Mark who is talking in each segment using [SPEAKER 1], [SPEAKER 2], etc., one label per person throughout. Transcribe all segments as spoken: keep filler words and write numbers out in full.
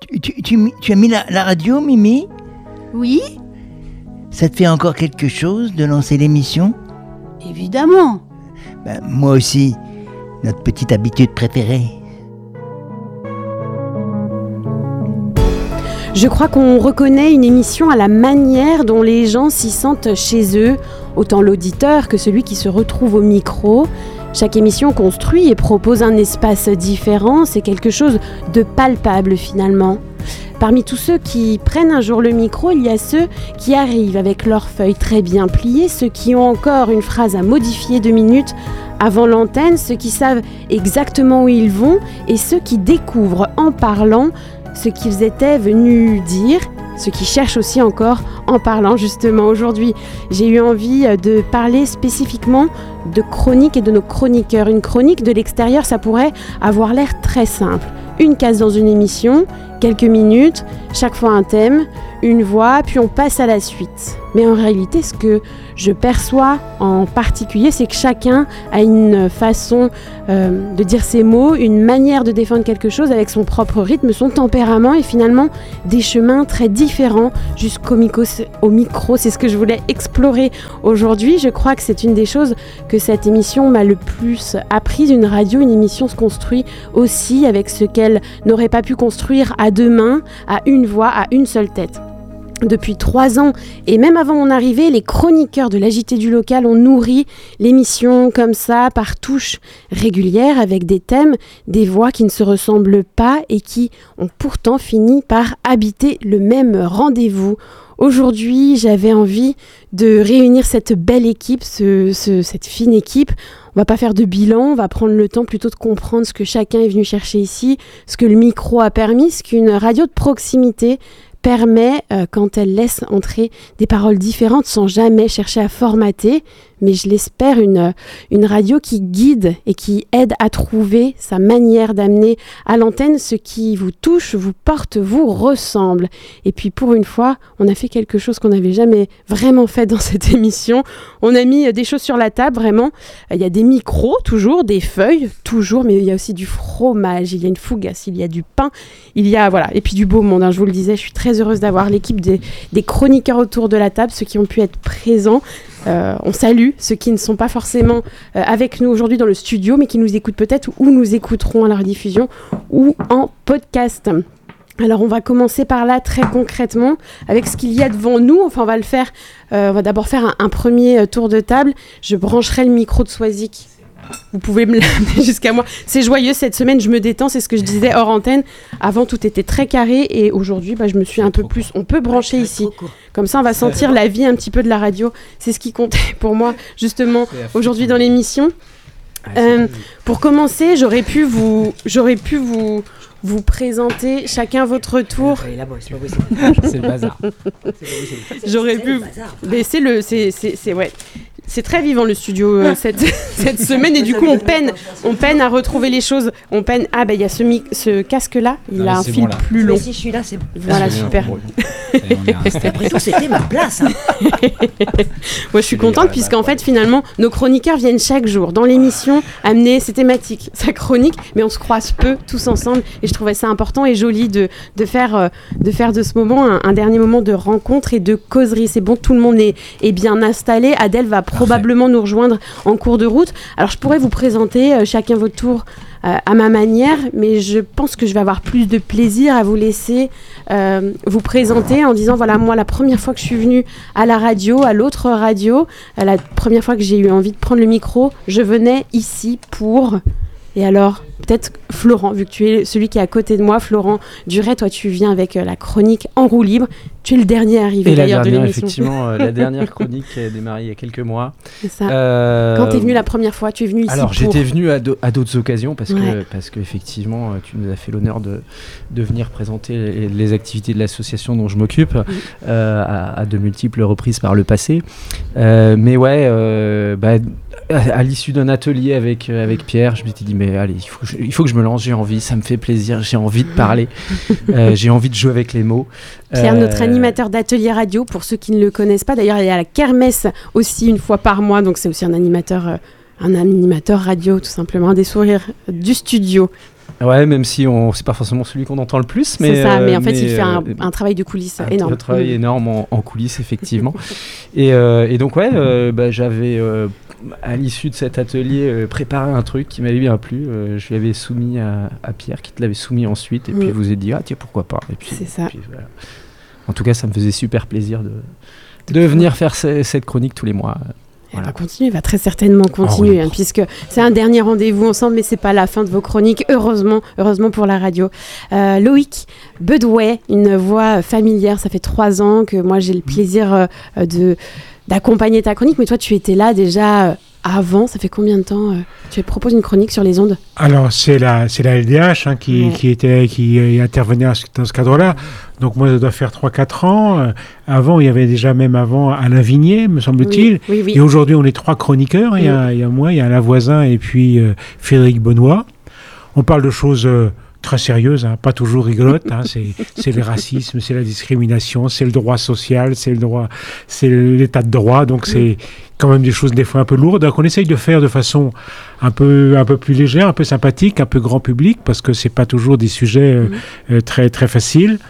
[SPEAKER 1] Tu, tu, tu as mis la, la radio, Mimi ?
[SPEAKER 2] Oui ?
[SPEAKER 1] Ça te fait encore quelque chose de lancer l'émission ?
[SPEAKER 2] Évidemment.
[SPEAKER 1] Ben, moi aussi, notre petite habitude préférée.
[SPEAKER 3] Je crois qu'on reconnaît une émission à la manière dont les gens s'y sentent chez eux, autant l'auditeur que celui qui se retrouve au micro. Chaque émission construit et propose un espace différent, c'est quelque chose de palpable finalement. Parmi tous ceux qui prennent un jour le micro, il y a ceux qui arrivent avec leurs feuilles très bien pliées, ceux qui ont encore une phrase à modifier deux minutes avant l'antenne, ceux qui savent exactement où ils vont et ceux qui découvrent en parlant ce qu'ils étaient venus dire, ceux qui cherchent aussi encore en parlant justement. Aujourd'hui, j'ai eu envie de parler spécifiquement de chronique et de nos chroniqueurs. Une chronique de l'extérieur, ça pourrait avoir l'air très simple. Une case dans une émission, quelques minutes, chaque fois un thème, une voix, puis on passe à la suite. Mais en réalité, ce que je perçois en particulier, c'est que chacun a une façon euh, de dire ses mots, une manière de défendre quelque chose avec son propre rythme, son tempérament et finalement des chemins très différents jusqu'au micro. Au micro, c'est ce que je voulais explorer aujourd'hui. Je crois que c'est une des choses que cette émission m'a le plus apprise. Une radio, une émission se construit aussi avec ce qu'elle n'aurait pas pu construire à deux mains, à une voix, à une seule tête. Depuis trois ans, et même avant mon arrivée, les chroniqueurs de l'A J T du local ont nourri l'émission comme ça, par touches régulières, avec des thèmes, des voix qui ne se ressemblent pas et qui ont pourtant fini par habiter le même rendez-vous. Aujourd'hui, j'avais envie de réunir cette belle équipe, ce, ce, cette fine équipe. On va pas faire de bilan, on va prendre le temps plutôt de comprendre ce que chacun est venu chercher ici, ce que le micro a permis, ce qu'une radio de proximité permet euh, quand elle laisse entrer des paroles différentes sans jamais chercher à formater, mais je l'espère une, une radio qui guide et qui aide à trouver sa manière d'amener à l'antenne ce qui vous touche, vous porte, vous ressemble. Et puis pour une fois, on a fait quelque chose qu'on n'avait jamais vraiment fait dans cette émission. On a mis des choses sur la table, vraiment. Il y a des micros, toujours, des feuilles, toujours, mais il y a aussi du fromage, il y a une fougasse, il y a du pain, il y a, voilà, et puis du beau monde, hein, je vous le disais, je suis très heureuse d'avoir l'équipe des, des chroniqueurs autour de la table, ceux qui ont pu être présents. Euh, on salue ceux qui ne sont pas forcément euh, avec nous aujourd'hui dans le studio, mais qui nous écoutent peut-être ou nous écouteront à la rediffusion ou en podcast. Alors on va commencer par là très concrètement avec ce qu'il y a devant nous. Enfin on va le faire, euh, on va d'abord faire un, un premier tour de table. Je brancherai le micro de Swazik. Vous pouvez me l'amener jusqu'à moi. C'est joyeux cette semaine, je me détends, c'est ce que je disais hors antenne. Avant, tout était très carré et aujourd'hui, bah, je me suis un peu plus... On peut brancher ici. Comme ça, on va sentir la vie un petit peu de la radio. C'est ce qui comptait pour moi, justement, aujourd'hui dans l'émission. Euh, pour commencer, j'aurais pu vous... J'aurais pu vous... vous présenter chacun votre tour.
[SPEAKER 4] C'est le bazar.
[SPEAKER 3] J'aurais pu... Mais c'est le... C'est, c'est, c'est, ouais. C'est très vivant le studio euh, cette, cette semaine et du coup on peine, on peine à retrouver les choses. On peine. Ah bah il y a ce, mi- ce casque là, il ah, a un fil bon, plus long.
[SPEAKER 2] Mais si je suis là, c'est bon.
[SPEAKER 3] Voilà, super.
[SPEAKER 2] Après tout, c'était ma place. Hein.
[SPEAKER 3] Moi je suis contente puisqu'en fait finalement nos chroniqueurs viennent chaque jour dans l'émission amener ces thématiques, sa chronique, mais on se croise peu tous ensemble et je trouvais ça important et joli de, de, faire, euh, de faire de ce moment un, un dernier moment de rencontre et de causerie. C'est bon, tout le monde est, est bien installé. Adèle va probablement nous rejoindre en cours de route. Alors je pourrais vous présenter euh, chacun votre tour euh, à ma manière, mais je pense que je vais avoir plus de plaisir à vous laisser euh, vous présenter en disant voilà, moi la première fois que je suis venue à la radio, à l'autre radio, euh, la première fois que j'ai eu envie de prendre le micro, je venais ici pour... Et alors, peut-être Florent, vu que tu es celui qui est à côté de moi, Florent Duret, toi tu viens avec euh, la chronique En roue libre. Tu es le dernier arrivé
[SPEAKER 4] et
[SPEAKER 3] d'ailleurs
[SPEAKER 4] la dernière,
[SPEAKER 3] de l'émission.
[SPEAKER 4] Effectivement, euh, la dernière chronique qui a démarré il y a quelques mois.
[SPEAKER 3] C'est ça.
[SPEAKER 4] Euh...
[SPEAKER 3] Quand tu es venu la première fois, tu es venu ici
[SPEAKER 4] Alors
[SPEAKER 3] pour...
[SPEAKER 4] j'étais venu à, do- à d'autres occasions parce
[SPEAKER 3] ouais.
[SPEAKER 4] que parce qu'effectivement tu nous as fait l'honneur de, de venir présenter les, les activités de l'association dont je m'occupe oui. euh, à, à de multiples reprises par le passé. Euh, mais ouais, euh, bah, à, à l'issue d'un atelier avec, avec Pierre, je m'étais dit mais allez, il faut, que je, il faut que je me lance, j'ai envie, ça me fait plaisir, j'ai envie de parler, euh, j'ai envie de jouer avec les mots.
[SPEAKER 3] Pierre,
[SPEAKER 4] euh...
[SPEAKER 3] notre animateur d'atelier radio, pour ceux qui ne le connaissent pas, d'ailleurs il y a la kermesse aussi une fois par mois, donc c'est aussi un animateur, euh, un animateur radio tout simplement, des sourires du studio.
[SPEAKER 4] Ouais, même si on c'est pas forcément celui qu'on entend le plus, mais
[SPEAKER 3] c'est ça. Mais en fait,
[SPEAKER 4] mais,
[SPEAKER 3] il fait un,
[SPEAKER 4] euh,
[SPEAKER 3] un travail de coulisses
[SPEAKER 4] un,
[SPEAKER 3] énorme.
[SPEAKER 4] Un travail
[SPEAKER 3] mmh.
[SPEAKER 4] énorme en, en coulisses, effectivement. et, euh, et donc ouais, euh, bah, j'avais euh, à l'issue de cet atelier euh, préparé un truc qui m'avait bien plu. Euh, je lui avais soumis à, à Pierre, qui te l'avait soumis ensuite, et mmh. puis il vous a dit ah tiens pourquoi pas. Et puis,
[SPEAKER 3] c'est ça.
[SPEAKER 4] Et puis, voilà. En tout cas, ça me faisait super plaisir de de venir faire c- cette chronique tous les mois.
[SPEAKER 3] Elle va continuer, va très certainement continuer, oh oui. hein, puisque c'est un dernier rendez-vous ensemble, mais c'est pas la fin de vos chroniques, heureusement, heureusement pour la radio. Euh, Loïc Bedouet, une voix familière, ça fait trois ans que moi j'ai le plaisir euh, de, d'accompagner ta chronique, mais toi tu étais là déjà euh, avant, ça fait combien de temps euh, tu proposes une chronique sur les ondes ?
[SPEAKER 5] Alors c'est la, c'est la L D H hein, qui, ouais. qui, était, qui euh, intervenait dans ce cadre-là. Donc moi, ça doit faire trois quatre ans. Euh, avant, il y avait déjà même avant Alain Vignier, me semble-t-il.
[SPEAKER 3] Oui, oui, oui.
[SPEAKER 5] Et aujourd'hui, on est trois chroniqueurs. Il y a, il y a moi, il y a Alain Voisin et puis euh, Frédéric Benoît. On parle de choses euh, très sérieuses, hein, pas toujours rigolotes. Hein, c'est, c'est le racisme, c'est la discrimination, c'est le droit social, c'est le droit, c'est l'état de droit. Donc c'est quand même des choses des fois un peu lourdes. Donc on essaye de faire de façon un peu, un peu plus légère, un peu sympathique, un peu grand public, parce que c'est pas toujours des sujets euh, mmh. euh, très, très faciles.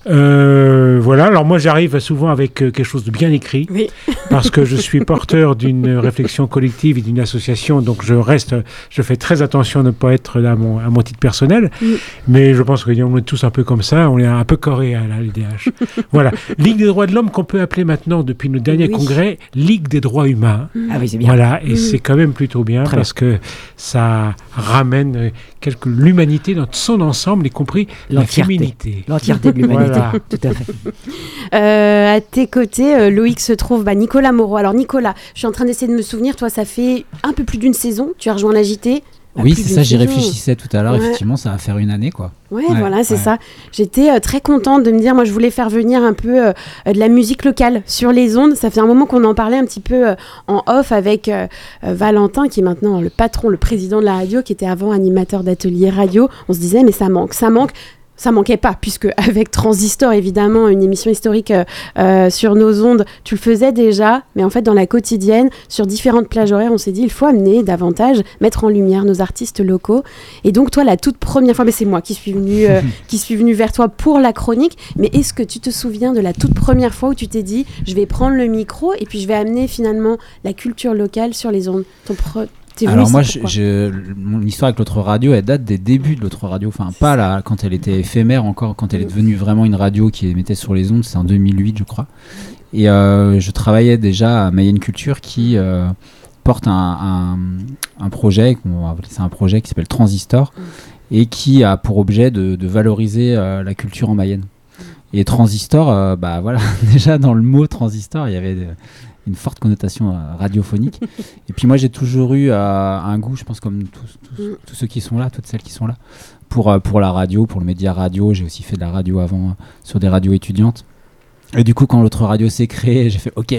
[SPEAKER 5] Euh, voilà, alors moi j'arrive souvent avec euh, quelque chose de bien écrit, oui. parce que je suis porteur d'une réflexion collective et d'une association, donc je reste, je fais très attention de ne pas être à mon, à mon titre personnel, oui. mais je pense qu'on est tous un peu comme ça, on est un peu coré à la L D H. Voilà, Ligue des droits de l'homme qu'on peut appeler maintenant depuis nos derniers oui. congrès Ligue des droits humains.
[SPEAKER 1] Ah oui, c'est bien.
[SPEAKER 5] Voilà, et mmh. c'est quand même plutôt bien très parce bien. que ça ramène quelque, l'humanité dans son ensemble, y compris la féminité.
[SPEAKER 1] L'entièreté de l'humanité. Voilà. Tout à fait.
[SPEAKER 3] Euh, à tes côtés, euh, Loïc se trouve bah, Nicolas Moreau. Alors Nicolas, je suis en train d'essayer de me souvenir, toi ça fait un peu plus d'une saison, tu as rejoint l'A J T.
[SPEAKER 6] Oui, c'est ça, j'y réfléchissais tout à l'heure, ouais. effectivement, ça va faire une année, quoi.
[SPEAKER 3] Ouais, ouais voilà, c'est ouais. ça. J'étais euh, très contente de me dire, moi, je voulais faire venir un peu euh, de la musique locale sur les ondes. Ça fait un moment qu'on en parlait un petit peu euh, en off avec euh, euh, Valentin, qui est maintenant le patron, le président de la radio, qui était avant animateur d'atelier radio. On se disait, mais ça manque, ça manque. Ça manquait pas, puisque avec Transistor, évidemment, une émission historique euh, euh, sur nos ondes, tu le faisais déjà, mais en fait, dans la quotidienne, sur différentes plages horaires, on s'est dit, il faut amener davantage, mettre en lumière nos artistes locaux. Et donc, toi, la toute première fois, mais c'est moi qui suis venue, euh, qui suis venue vers toi pour la chronique, mais est-ce que tu te souviens de la toute première fois où tu t'es dit, je vais prendre le micro et puis je vais amener finalement la culture locale sur les ondes ? Ton pro-
[SPEAKER 6] Alors moi, je, je, mon histoire avec l'autre radio, elle date des débuts de l'autre radio. Enfin, pas là, quand elle était éphémère encore, quand elle est devenue vraiment une radio qui émettait sur les ondes, c'est en deux mille huit, je crois. Et euh, je travaillais déjà à Mayenne Culture qui euh, porte un, un, un projet, c'est un projet qui s'appelle Transistor et qui a pour objet de, de valoriser euh, la culture en Mayenne. Et Transistor, euh, bah voilà, déjà dans le mot transistor, il y avait de, une forte connotation euh, radiophonique. Et puis moi, j'ai toujours eu euh, un goût, je pense comme tous, tous, tous ceux qui sont là, toutes celles qui sont là, pour, euh, pour la radio, pour le média radio. J'ai aussi fait de la radio avant, euh, sur des radios étudiantes. Et du coup, quand l'autre radio s'est créée, j'ai fait OK,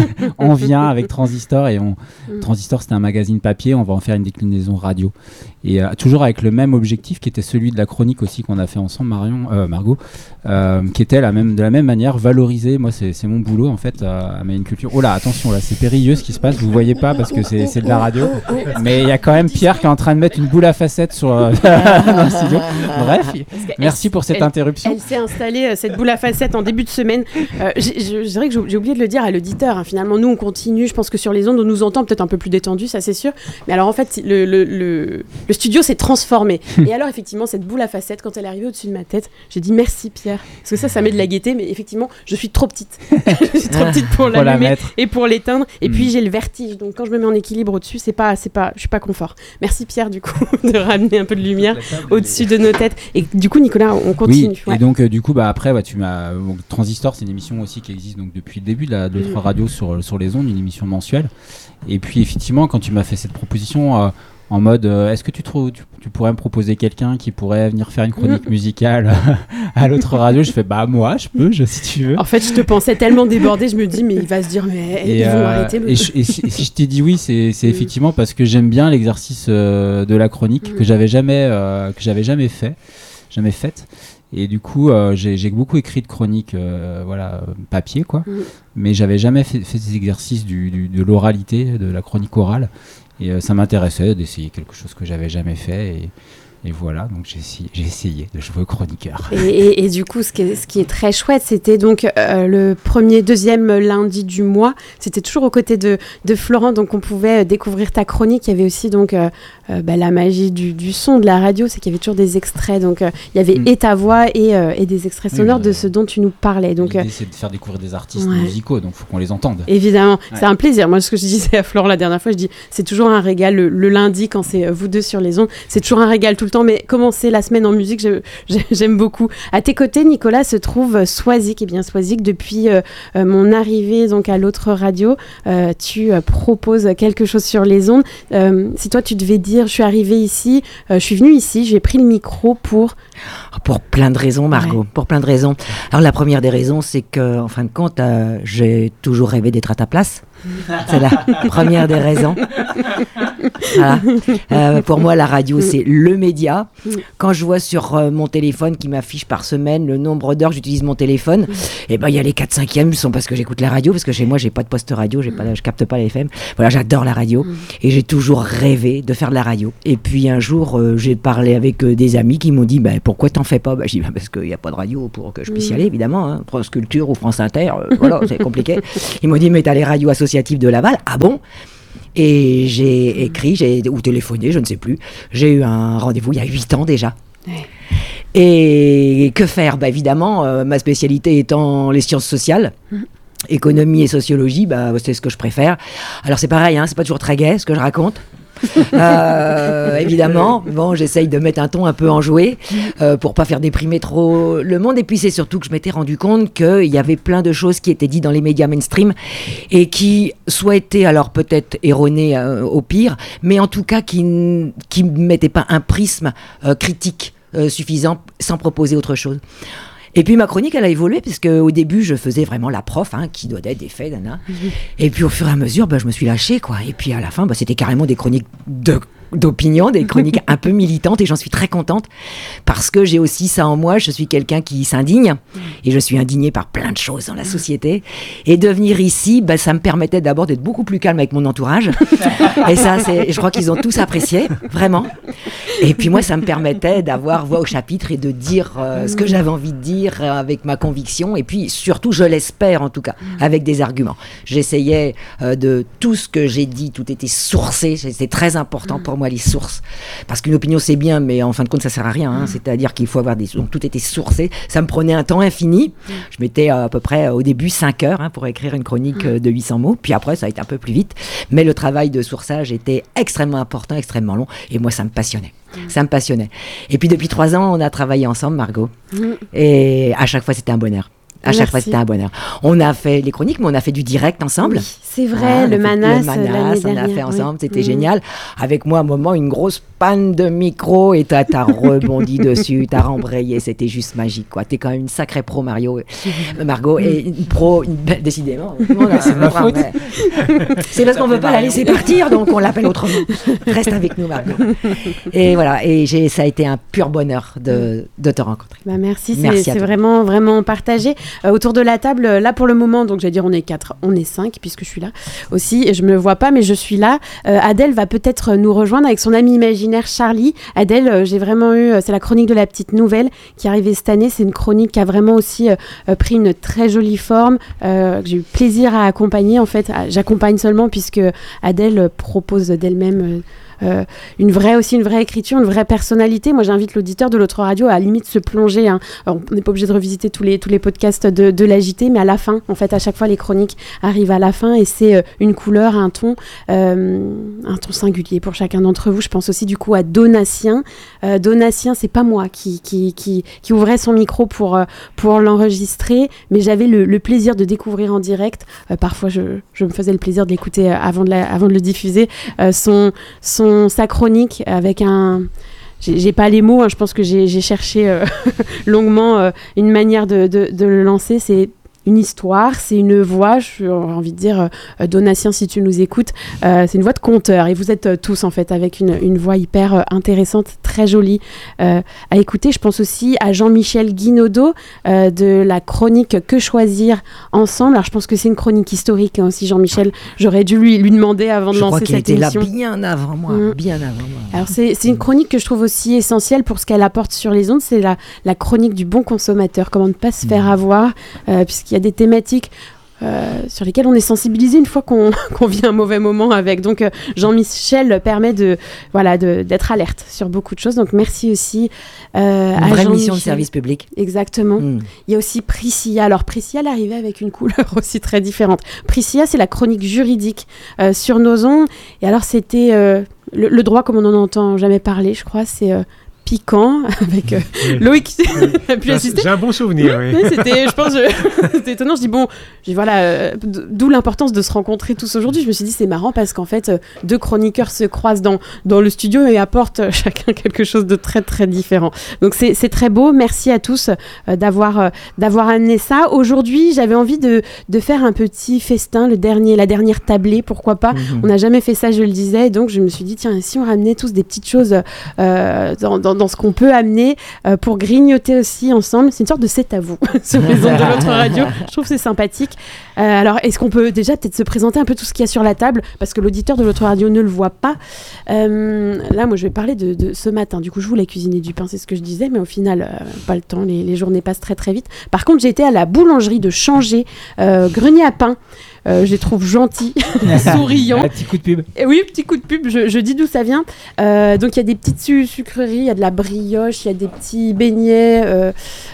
[SPEAKER 6] on vient avec Transistor. Et on... Transistor, c'était un magazine papier, on va en faire une déclinaison radio. Et euh, toujours avec le même objectif qui était celui de la chronique aussi qu'on a fait ensemble, Marion, euh, Margot, euh, qui était la même, de la même manière valoriser. Moi, c'est, c'est mon boulot en fait euh, à Mayenne Culture. Oh là, attention, là, c'est périlleux ce qui se passe. Vous voyez pas parce que c'est, c'est de la radio. Mais il y a quand même Pierre qui est en train de mettre une boule à facettes sur, euh, dans le studio. Bref, merci pour cette
[SPEAKER 3] elle,
[SPEAKER 6] interruption.
[SPEAKER 3] Elle s'est installée, euh, cette boule à facettes, en début de semaine. Euh, j'ai, je, je dirais que j'ai oublié de le dire à l'auditeur. Hein. Finalement, nous, on continue. Je pense que sur les ondes, on nous entend peut-être un peu plus détendu, ça c'est sûr. Mais alors, en fait, le, le, le, le studio s'est transformé. Et alors, effectivement, cette boule à facettes, quand elle est arrivée au-dessus de ma tête, j'ai dit merci, Pierre. Parce que ça, ça met de la gaieté. Mais effectivement, je suis trop petite. je suis trop petite pour l'allumer la et pour l'éteindre. Et mmh. puis, j'ai le vertige. Donc, quand je me mets en équilibre au-dessus, c'est pas, c'est pas, je suis pas confort. Merci, Pierre, du coup, de ramener un peu de lumière au-dessus de nos têtes. Et du coup, Nicolas, on continue.
[SPEAKER 6] Oui,
[SPEAKER 3] ouais.
[SPEAKER 6] Et donc, euh, du coup, bah, après, bah, tu m'as... Donc, Transistor, c'est une émission aussi qui existe donc, depuis le début de, la, de l'autre mmh. radio sur, sur les ondes, une émission mensuelle. Et puis, effectivement, quand tu m'as fait cette proposition... Euh, en mode, euh, est-ce que tu, trouves, tu, tu pourrais me proposer quelqu'un qui pourrait venir faire une chronique musicale à l'autre radio ? Je fais, bah moi, je peux, je, si tu veux.
[SPEAKER 3] En fait, je te pensais tellement débordée, je me dis, mais il va se dire, mais et ils euh, vont arrêter. Le...
[SPEAKER 6] Et, je, et, si, et si je t'ai dit oui, c'est, c'est effectivement parce que j'aime bien l'exercice euh, de la chronique mmh. que j'avais jamais, euh, que j'avais jamais fait, jamais faite. Et du coup, euh, j'ai, j'ai beaucoup écrit de chroniques, euh, voilà, papier, quoi. Mmh. Mais j'avais jamais fait, fait ces exercices du, du, de l'oralité, de la chronique orale. Et euh, ça m'intéressait d'essayer quelque chose que j'avais jamais fait. Et, Et voilà, donc j'ai essayé, j'ai essayé de jouer au chroniqueur.
[SPEAKER 3] Et, et, et du coup, ce qui est, ce qui est très chouette, c'était donc euh, le premier, deuxième lundi du mois. C'était toujours aux côtés de, de Florent, donc on pouvait découvrir ta chronique. Il y avait aussi donc euh, euh, bah, la magie du, du son, de la radio, c'est qu'il y avait toujours des extraits. Donc euh, il y avait mm. et ta voix et, euh, et des extraits sonores oui, de ce dont tu nous parlais. Donc
[SPEAKER 6] l'idée, euh, c'est de faire découvrir des artistes
[SPEAKER 3] ouais.
[SPEAKER 6] musicaux, donc il faut qu'on les entende.
[SPEAKER 3] Évidemment, ouais. c'est un plaisir. Moi, ce que je disais à Florent la dernière fois, je dis c'est toujours un régal le, le lundi quand c'est vous deux sur les ondes. C'est toujours un régal tout le temps, mais commencer la semaine en musique, je, je, j'aime beaucoup. À tes côtés, Nicolas, se trouve Swazik. Et bien Swazik, depuis euh, euh, mon arrivée donc à l'autre radio, euh, tu euh, proposes quelque chose sur les ondes. Euh, si toi, tu devais dire, je suis arrivée ici, euh, je suis venue ici, j'ai pris le micro pour...
[SPEAKER 7] Pour plein de raisons, Margot, ouais. pour plein de raisons. Alors la première des raisons, c'est que, en fin de compte, euh, j'ai toujours rêvé d'être à ta place. C'est la première des raisons. Voilà. Euh, pour moi, la radio, c'est le média. Quand je vois sur euh, mon téléphone qui m'affiche par semaine le nombre d'heures que j'utilise mon téléphone, et ben il y a les quatre cinquièmes sont parce que j'écoute la radio, parce que chez moi, j'ai pas de poste radio, j'ai pas, je capte pas la F M. Voilà, j'adore la radio et j'ai toujours rêvé de faire de la radio. Et puis un jour, euh, j'ai parlé avec euh, des amis qui m'ont dit, ben pourquoi t'en fais pas? Ben, je dis, ben, parce qu'il n'y a pas de radio pour que je puisse y aller, évidemment. Hein. France Culture ou France Inter, euh, voilà, c'est compliqué. Ils m'ont dit, mais t'as les radios associatives de Laval. Ah bon? Et j'ai écrit, j'ai, ou téléphoné, je ne sais plus. J'ai eu un rendez-vous il y a huit ans déjà. Ouais. Et que faire? Bah, évidemment, euh, ma spécialité étant les sciences sociales. Mmh. Économie et sociologie, bah, c'est ce que je préfère. Alors c'est pareil, hein, c'est pas toujours très gai ce que je raconte. euh, évidemment, bon, j'essaye de mettre un ton un peu enjoué euh, pour pas faire déprimer trop le monde. Et puis c'est surtout que je m'étais rendu compte qu'il y avait plein de choses qui étaient dites dans les médias mainstream et qui soit étaient alors peut-être erronées euh, au pire, mais en tout cas qui ne qui mettaient pas un prisme euh, critique euh, suffisant sans proposer autre chose. Et puis ma chronique, elle a évolué, parce qu'au début, je faisais vraiment la prof, hein, qui donnait des faits, nana. Mmh. Et puis au fur et à mesure, bah, je me suis lâchée, quoi. Et puis à la fin, bah, c'était carrément des chroniques de... d'opinion, des chroniques un peu militantes, et j'en suis très contente parce que j'ai aussi ça en moi. Je suis quelqu'un qui s'indigne et je suis indigné par plein de choses dans la société, et de venir ici, bah, ça me permettait d'abord d'être beaucoup plus calme avec mon entourage et ça, c'est, je crois qu'ils ont tous apprécié, vraiment. Et puis moi, ça me permettait d'avoir voix au chapitre et de dire euh, ce que j'avais envie de dire euh, avec ma conviction, et puis surtout, je l'espère en tout cas, avec des arguments. J'essayais euh, de tout ce que j'ai dit, tout était sourcé, c'était très important pour moi, les sources, parce qu'une opinion c'est bien, mais en fin de compte ça sert à rien, hein. C'est-à-dire qu'il faut avoir des... donc tout était sourcé, ça me prenait un temps infini. Je mettais à peu près au début cinq heures, hein, pour écrire une chronique de huit cents mots, puis après ça a été un peu plus vite, mais le travail de sourçage était extrêmement important, extrêmement long, et moi ça me passionnait. Ça me passionnait. Et puis depuis trois ans, on a travaillé ensemble, Margot, et à chaque fois c'était un bonheur. À chaque Merci. fois, c'était un bonheur. On a fait les chroniques, mais on a fait du direct ensemble. Oui,
[SPEAKER 3] c'est vrai, ah, le Manas,
[SPEAKER 7] le Manas, on a fait ensemble, oui. C'était mmh. génial. Avec moi, à un moment, une grosse panne de micro, et t'as, t'as rebondi dessus, t'as rembrayé, c'était juste magique, quoi. T'es quand même une sacrée pro, Mario, euh, Margot, et une pro, une belle, décidément. Voilà, c'est ma faute. Ouais. C'est parce qu'on veut pas la laisser partir, donc on l'appelle autrement. Reste avec nous, Margot. Et voilà, et j'ai, ça a été un pur bonheur de, de te rencontrer.
[SPEAKER 3] Bah merci, merci, c'est, c'est vraiment, vraiment partagé. Euh, autour de la table, là pour le moment, donc j'allais dire on est quatre, on est cinq puisque je suis là aussi, et je me vois pas mais je suis là. Euh, Adèle va peut-être nous rejoindre avec son ami imaginaire Charlie. Adèle, euh, j'ai vraiment eu, euh, c'est la chronique de la petite nouvelle qui est arrivée cette année. C'est une chronique qui a vraiment aussi euh, pris une très jolie forme, euh, que j'ai eu plaisir à accompagner. En fait, j'accompagne seulement puisque Adèle propose d'elle-même euh, Euh, une vraie aussi une vraie écriture, une vraie personnalité. Moi, j'invite l'auditeur de l'autre radio à, à limite se plonger. Hein. Alors, on n'est pas obligé de revisiter tous les tous les podcasts de, de l'A J T, mais à la fin, en fait, à chaque fois, les chroniques arrivent à la fin, et c'est euh, une couleur, un ton, euh, un ton singulier pour chacun d'entre vous. Je pense aussi du coup à Donatien. Euh, Donatien, c'est pas moi qui qui qui, qui ouvrait son micro pour euh, pour l'enregistrer, mais j'avais le, le plaisir de découvrir en direct. Euh, parfois, je je me faisais le plaisir de l'écouter avant de la, avant de le diffuser. Euh, son son sa chronique avec un... J'ai, j'ai pas les mots, hein, je pense que j'ai, j'ai cherché euh, longuement euh, une manière de, de, de le lancer. C'est une histoire, c'est une voix, j'ai envie de dire, euh, Donatien, si tu nous écoutes, euh, c'est une voix de conteur. Et vous êtes euh, tous, en fait, avec une, une voix hyper euh, intéressante, très jolie euh, à écouter. Je pense aussi à Jean-Michel Guinaudot euh, de la chronique Que choisir ensemble. Alors, je pense que c'est une chronique historique hein, aussi, Jean-Michel. J'aurais dû lui, lui demander avant de
[SPEAKER 7] je
[SPEAKER 3] lancer cette émission.
[SPEAKER 7] Je crois qu'il était là bien avant moi, mmh. bien avant moi.
[SPEAKER 3] Alors, c'est, c'est une chronique que je trouve aussi essentielle pour ce qu'elle apporte sur les ondes. C'est la, la chronique du bon consommateur. Comment ne pas se faire avoir, euh, puisqu'il Il y a des thématiques euh, sur lesquelles on est sensibilisé une fois qu'on, qu'on vit un mauvais moment avec. Donc euh, Jean-Michel permet de, voilà, de, d'être alerte sur beaucoup de choses. Donc merci aussi euh,
[SPEAKER 7] une
[SPEAKER 3] à
[SPEAKER 7] vraie
[SPEAKER 3] Jean-Michel.
[SPEAKER 7] mission de service public.
[SPEAKER 3] Exactement. Mm. Il y a aussi Priscilla. Alors Priscilla, elle arrivait avec une couleur aussi très différente. Priscilla, c'est la chronique juridique euh, sur nos ondes. Et alors c'était euh, le, le droit comme on n'en entend jamais parler, je crois, c'est... Euh, piquant avec euh, oui. Loïc a pu assister.
[SPEAKER 5] J'ai un bon souvenir, oui.
[SPEAKER 3] oui c'était, je pense, je, c'était étonnant. Je dis bon, je dis, voilà, euh, d'où l'importance de se rencontrer tous aujourd'hui. Je me suis dit c'est marrant parce qu'en fait, euh, deux chroniqueurs se croisent dans dans le studio et apportent euh, chacun quelque chose de très très différent. Donc c'est c'est très beau. Merci à tous euh, d'avoir euh, d'avoir amené ça. Aujourd'hui, j'avais envie de de faire un petit festin, le dernier, la dernière tablée, pourquoi pas. Mm-hmm. On n'a jamais fait ça, je le disais. Donc je me suis dit tiens, si on ramenait tous des petites choses euh, dans, dans dans ce qu'on peut amener euh, pour grignoter aussi ensemble. C'est une sorte de c'est à vous sur les ondes de l'autre radio. Je trouve que c'est sympathique. Euh, alors, est-ce qu'on peut déjà peut-être se présenter un peu tout ce qu'il y a sur la table parce que l'auditeur de l'autre radio ne le voit pas. Euh, là, moi, je vais parler de, de ce matin. Du coup, je voulais cuisiner du pain, c'est ce que je disais, mais au final, euh, pas le temps. Les, les journées passent très, très vite. Par contre, j'ai été à la boulangerie de Changé, euh, grenier à pain. Euh, je les trouve gentils, souriants.
[SPEAKER 6] Un petit coup de pub.
[SPEAKER 3] Et oui, petit coup de pub, je, je dis d'où ça vient. Euh, donc il y a des petites su- sucreries, il y a de la brioche, il y a des petits beignets, euh,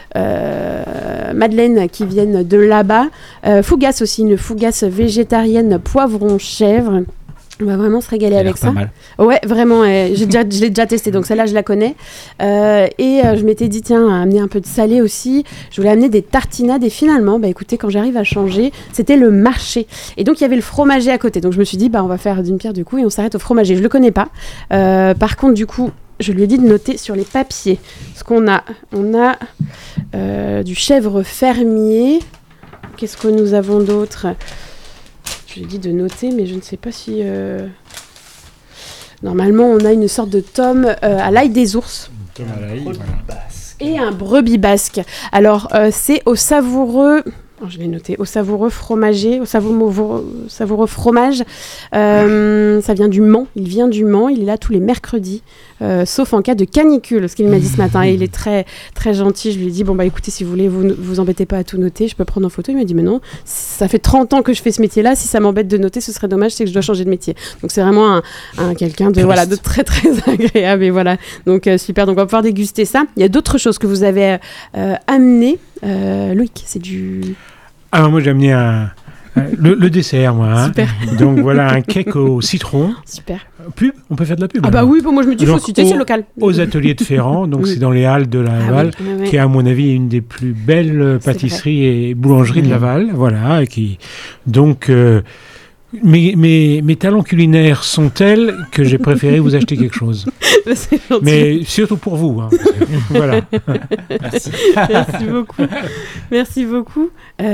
[SPEAKER 3] euh, madeleines qui viennent de là-bas. Euh, fougasse aussi, une fougasse végétarienne poivron chèvre. On va vraiment se régaler avec ça.
[SPEAKER 6] Pas mal.
[SPEAKER 3] Ouais, vraiment. Euh, j'ai déjà, je l'ai déjà testé, donc celle-là, je la connais. Euh, et euh, je m'étais dit, tiens, amener un peu de salé aussi. Je voulais amener des tartinades. Et finalement, bah, écoutez, quand j'arrive à changer, c'était le marché. Et donc, il y avait le fromager à côté. Donc, je me suis dit, bah, on va faire d'une pierre deux coups et on s'arrête au fromager. Je le connais pas. Euh, par contre, du coup, je lui ai dit de noter sur les papiers ce qu'on a. On a euh, du chèvre fermier. Qu'est-ce que nous avons d'autre ? Je lui ai dit de noter, mais je ne sais pas si... Euh... Normalement, on a une sorte de tome euh, à l'ail des ours.
[SPEAKER 6] Tome à l'ail, voilà.
[SPEAKER 3] Et un brebis basque. Alors, euh, c'est au savoureux... Oh, je l'ai noté. Au savoureux fromager, au savoureux, savoureux fromage. Euh, ça vient du Mans. Il vient du Mans. Il est là tous les mercredis, euh, sauf en cas de canicule, ce qu'il m'a dit ce matin. Et il est très, très gentil. Je lui ai dit, bon, bah écoutez, si vous voulez, vous vous embêtez pas à tout noter. Je peux prendre en photo. Il m'a dit, mais non, ça fait trente ans que je fais ce métier-là. Si ça m'embête de noter, ce serait dommage, c'est que je dois changer de métier. Donc, c'est vraiment un, un quelqu'un de, voilà, de très, très agréable. Et voilà. Donc, euh, super. Donc, on va pouvoir déguster ça. Il y a d'autres choses que vous avez euh, amenées. Euh, Loïc, c'est du...
[SPEAKER 5] Alors moi j'ai amené un, un, le, le dessert moi. Hein.
[SPEAKER 3] Super.
[SPEAKER 5] Donc voilà un cake au citron.
[SPEAKER 3] Super.
[SPEAKER 5] Pub, on peut faire de la pub.
[SPEAKER 3] Ah bah oui, pour moi je me dis, il faut citer, c'est local.
[SPEAKER 5] Aux ateliers de Ferrand, donc oui. C'est dans les Halles de Laval, ah oui, oui, oui. Qui est à mon avis une des plus belles pâtisseries et boulangeries mmh. de Laval. Voilà, et qui donc... Euh, Mes, mes, mes talents culinaires sont tels que j'ai préféré vous acheter quelque chose.
[SPEAKER 3] C'est gentil.
[SPEAKER 5] Mais surtout pour vous. Hein, voilà.
[SPEAKER 3] Merci. Merci beaucoup. Merci beaucoup.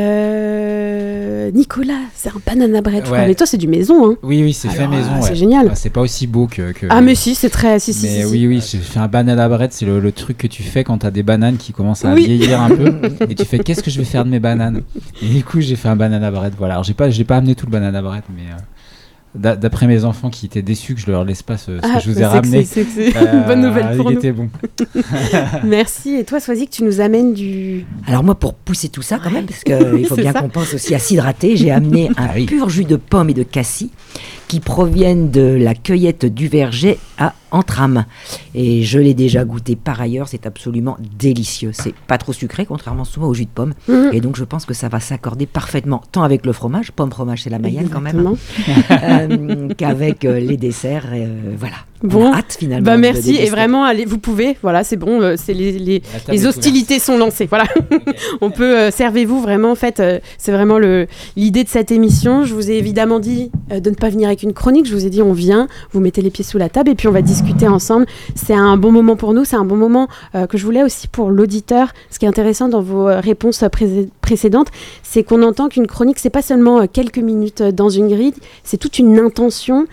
[SPEAKER 3] Euh... Nicolas, c'est un banana bread. Ouais. Mais toi, c'est du maison. Hein.
[SPEAKER 6] Oui, oui, c'est Alors, fait maison.
[SPEAKER 3] C'est
[SPEAKER 6] ouais.
[SPEAKER 3] génial.
[SPEAKER 6] Bah, c'est pas aussi beau que. que
[SPEAKER 3] ah, mais si, c'est très. Si, si,
[SPEAKER 6] mais
[SPEAKER 3] si,
[SPEAKER 6] oui,
[SPEAKER 3] si.
[SPEAKER 6] oui, j'ai fait un banana bread. C'est le, le truc que tu fais quand t'as des bananes qui commencent à oui. vieillir un peu. Et tu fais, qu'est-ce que je vais faire de mes bananes ? Et du coup, j'ai fait un banana bread. Voilà. Alors, j'ai pas, j'ai pas amené tout le banana bread, mais. Euh... D'après mes enfants qui étaient déçus que je leur laisse pas ce, ce ah, que je vous ai ramené,
[SPEAKER 3] c'est, c'est, c'est euh, une bonne nouvelle pour nous.
[SPEAKER 6] Était bon.
[SPEAKER 3] Merci. Et toi, Soisy, que tu nous amènes du...
[SPEAKER 7] Alors moi, pour pousser tout ça quand même, parce qu'il faut bien ça. Qu'on pense aussi à s'hydrater, j'ai amené un ah, oui. pur jus de pomme et de cassis qui proviennent de la cueillette du verger à Entrammes. Et je l'ai déjà goûté par ailleurs, c'est absolument délicieux. C'est pas trop sucré, contrairement souvent au jus de pomme. Mmh. Et donc je pense que ça va s'accorder parfaitement, tant avec le fromage, pomme fromage c'est la Mayenne quand même, euh, qu'avec euh, les desserts. Et, euh, voilà.
[SPEAKER 3] Bon,
[SPEAKER 7] hâte finalement.
[SPEAKER 3] Bah merci et vraiment allez, vous pouvez, voilà c'est bon, euh, c'est les, les, les hostilités sont lancées, voilà. Okay. On peut euh, servez-vous vraiment en fait, euh, c'est vraiment le l'idée de cette émission. Je vous ai évidemment dit euh, de ne pas venir avec une chronique, je vous ai dit on vient, vous mettez les pieds sous la table et puis on va discuter ensemble. C'est un bon moment pour nous, c'est un bon moment euh, que je voulais aussi pour l'auditeur. Ce qui est intéressant dans vos réponses pré- précédente, c'est qu'on entend qu'une chronique, c'est pas seulement euh, quelques minutes euh, dans une grille, c'est toute une intention.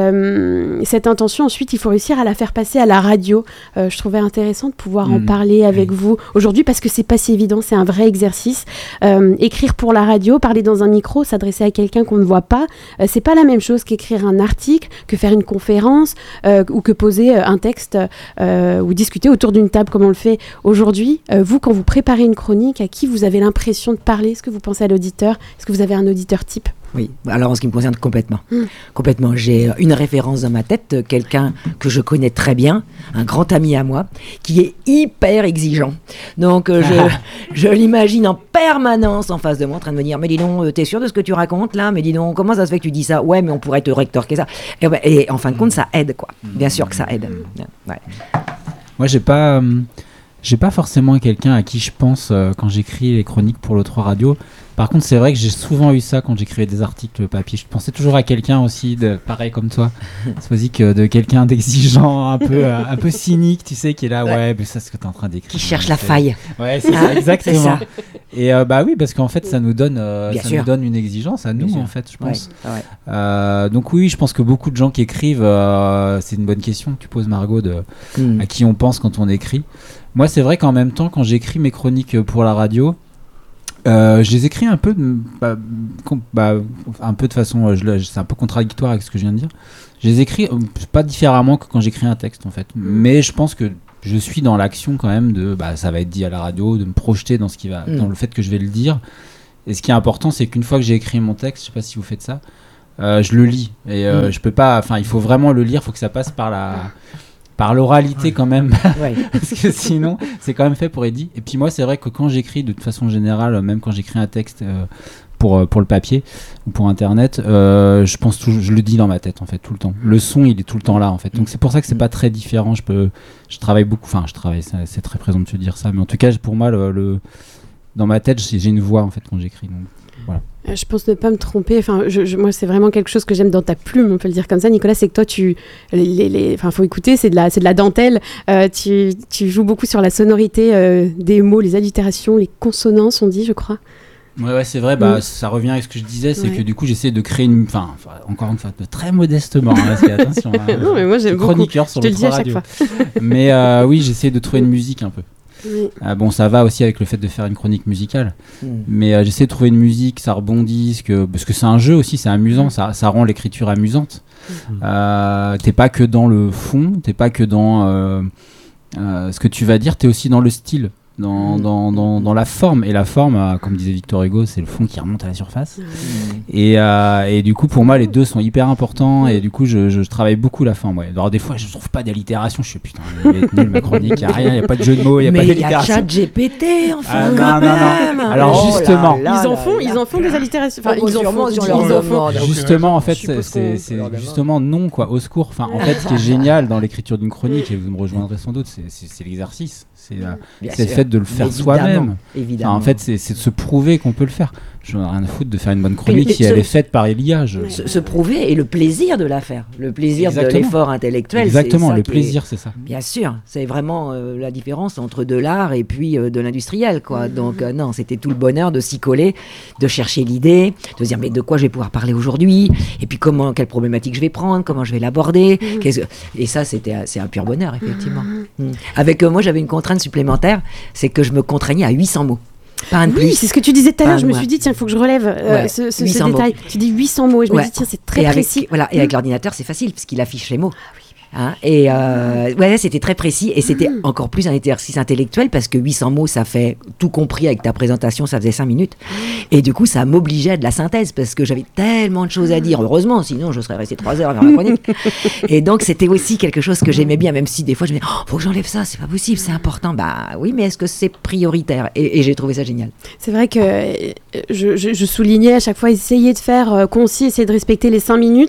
[SPEAKER 3] Euh, cette intention, ensuite, il faut réussir à la faire passer à la radio. Euh, je trouvais intéressant de pouvoir mmh. en parler avec oui. vous aujourd'hui parce que c'est pas si évident, c'est un vrai exercice. Euh, écrire pour la radio, parler dans un micro, s'adresser à quelqu'un qu'on ne voit pas, euh, c'est pas la même chose qu'écrire un article, que faire une conférence euh, ou que poser euh, un texte euh, ou discuter autour d'une table comme on le fait aujourd'hui. Euh, vous, quand vous préparez une chronique, à qui vous avez l'impression de parler? Est-ce que vous pensez à l'auditeur? Est-ce que vous avez un auditeur type?
[SPEAKER 7] Oui, alors en ce qui me concerne complètement. Mmh. Complètement. J'ai une référence dans ma tête, quelqu'un que je connais très bien, un grand ami à moi, qui est hyper exigeant. Donc euh, je, je l'imagine en permanence en face de moi, en train de me dire « Mais dis donc, t'es sûr de ce que tu racontes là? Mais dis donc, comment ça se fait que tu dis ça? Ouais, mais on pourrait te rétorquer ça. » et, ben, et en fin de compte, ça aide, quoi. Bien sûr que ça aide. Ouais.
[SPEAKER 6] Moi, j'ai pas... Euh... J'ai pas forcément quelqu'un à qui je pense euh, quand j'écris les chroniques pour l'O trois Radio. Par contre, c'est vrai que j'ai souvent eu ça quand j'écrivais des articles papier. Je pensais toujours à quelqu'un aussi, de, pareil comme toi, Swazik, de quelqu'un d'exigeant, un peu, euh, un peu cynique, tu sais, qui est là, ouais, ouais mais ça, c'est ce que t'es en train d'écrire.
[SPEAKER 7] Qui cherche la faille.
[SPEAKER 6] Ouais, c'est ça, exactement. C'est ça. Et euh, bah oui, parce qu'en fait, ça nous donne, euh, ça nous donne une exigence à nous, en fait, je pense. Ouais, ouais. Euh, donc oui, je pense que beaucoup de gens qui écrivent, euh, c'est une bonne question que tu poses, Margot, de, mm. à qui on pense quand on écrit. Moi, c'est vrai qu'en même temps, quand j'écris mes chroniques pour la radio, euh, je les écris un peu de, bah, bah, un peu de façon, je, c'est un peu contradictoire avec ce que je viens de dire. Je les écris euh, pas différemment que quand j'écris un texte, en fait. Mais je pense que je suis dans l'action quand même de, bah, ça va être dit à la radio, de me projeter dans ce qui va, mmh. dans le fait que je vais le dire. Et ce qui est important, c'est qu'une fois que j'ai écrit mon texte, je sais pas si vous faites ça, euh, je le lis. Et euh, mmh. je peux pas, enfin, il faut vraiment le lire, il faut que ça passe par la... par l'oralité ouais. quand même, ouais. parce que sinon c'est quand même fait pour Eddie. Et puis moi c'est vrai que quand j'écris de toute façon générale, même quand j'écris un texte euh, pour, pour le papier ou pour internet, euh, je pense toujours, je le dis dans ma tête en fait tout le temps. Le son il est tout le temps là en fait. Donc c'est pour ça que c'est pas très différent. Je peux, je travaille beaucoup, enfin je travaille, c'est, c'est très présomptueux de dire ça, mais en tout cas pour moi le, le dans ma tête j'ai une voix en fait quand j'écris. Donc voilà.
[SPEAKER 3] Je pense ne pas me tromper. Enfin, je, je, moi, c'est vraiment quelque chose que j'aime dans ta plume, on peut le dire comme ça, Nicolas. C'est que toi, tu, les, les, enfin, faut écouter, c'est de la, c'est de la dentelle. Euh, tu, tu joues beaucoup sur la sonorité euh, des mots, les allitérations, les consonances, on dit, je crois.
[SPEAKER 6] Ouais, ouais, c'est vrai. Bah, mmh. ça revient avec ce que je disais, c'est ouais. que du coup, j'essaie de créer une, enfin, encore une fois, de très modestement. Hein, parce que, attention, hein,
[SPEAKER 3] non, mais moi, j'aime beaucoup.
[SPEAKER 6] Chroniqueur sur
[SPEAKER 3] je te
[SPEAKER 6] le
[SPEAKER 3] le dis à chaque
[SPEAKER 6] radio.
[SPEAKER 3] fois.
[SPEAKER 6] Mais euh, oui, j'essaie de trouver une musique un peu.
[SPEAKER 3] Oui.
[SPEAKER 6] Euh, bon, ça va aussi avec le fait de faire une chronique musicale, mmh. mais euh, j'essaie de trouver une musique, ça rebondisse, que, parce que c'est un jeu aussi, c'est amusant, mmh. ça, ça rend l'écriture amusante. Mmh. Euh, t'es pas que dans le fond, t'es pas que dans euh, euh, ce que tu vas dire, t'es aussi dans le style. Dans, mmh. dans, dans, dans la forme. Et la forme, euh, comme disait Victor Hugo, c'est le fond qui remonte à la surface. Mmh. Et, euh, et du coup, pour moi, les deux sont hyper importants. Et du coup, je, je, je travaille beaucoup la forme. Ouais. Alors, des fois, je trouve pas d'allitération. Je suis putain, il va être nul ma chronique. Il n'y a rien, il n'y a pas de jeu de mots, il n'y a
[SPEAKER 7] mais
[SPEAKER 6] pas d'allitération.
[SPEAKER 7] Mais il y a ChatGPT, enfin.
[SPEAKER 6] Ah, non, non, non. Alors, oh justement.
[SPEAKER 3] Là là, ils en font, là, ils en font des allitérations. Enfin,
[SPEAKER 7] oh, ils en font, ils en font.
[SPEAKER 6] Justement, en fait, c'est, c'est, c'est justement non, quoi, au secours. Enfin, en fait, ce qui est génial dans l'écriture d'une chronique, et vous me rejoindrez sans doute, c'est, c'est, c'est l'exercice. C'est, euh, c'est le fait de le faire évidemment, soi-même.
[SPEAKER 7] Évidemment.
[SPEAKER 6] Enfin, en fait, c'est, c'est de se prouver qu'on peut le faire. Je n'en ai rien à foutre de faire une bonne chronique mais, mais si ce, elle est faite par Elia. Je...
[SPEAKER 7] Se, se prouver et le plaisir de la faire. Le plaisir Exactement. de l'effort intellectuel.
[SPEAKER 6] Exactement,
[SPEAKER 7] c'est ça
[SPEAKER 6] le plaisir,
[SPEAKER 7] est...
[SPEAKER 6] c'est ça.
[SPEAKER 7] Bien sûr, c'est vraiment euh, la différence entre de l'art et puis euh, de l'industriel, quoi. Mmh. Donc, euh, non, c'était tout le bonheur de s'y coller, de chercher l'idée, de se dire, mais de quoi je vais pouvoir parler aujourd'hui? Et puis, comment, quelle problématique je vais prendre? Comment je vais l'aborder? mmh. Qu'est-ce que... Et ça, c'était, c'est un pur bonheur, effectivement. Mmh. Mmh. Avec euh, moi, j'avais une contrainte supplémentaire, c'est que je me contraignais à huit cents mots. Pas un de
[SPEAKER 3] oui,
[SPEAKER 7] plus.
[SPEAKER 3] C'est ce que tu disais tout à l'heure. Je me suis dit, tiens, il faut que je relève euh, ouais, ce, ce, ce détail. Tu dis huit cents mots et je ouais. me dis, tiens, c'est très
[SPEAKER 7] et
[SPEAKER 3] précis.
[SPEAKER 7] Avec, voilà, et avec l'ordinateur, c'est facile parce qu'il affiche les mots. Ah, oui. Hein, et euh, ouais, c'était très précis et c'était mmh. encore plus un exercice intellectuel parce que huit cents mots, ça fait tout compris avec ta présentation, ça faisait cinq minutes. Et du coup, ça m'obligeait à de la synthèse parce que j'avais tellement de choses à dire. Heureusement, sinon je serais resté trois heures à faire ma chronique. Et donc, c'était aussi quelque chose que j'aimais bien, même si des fois je me disais, oh, faut que j'enlève ça, c'est pas possible, c'est important. Bah oui, mais est-ce que c'est prioritaire? et, et j'ai trouvé ça génial.
[SPEAKER 3] C'est vrai que je, je, je soulignais à chaque fois essayer de faire euh, concis, essayer de respecter les cinq minutes.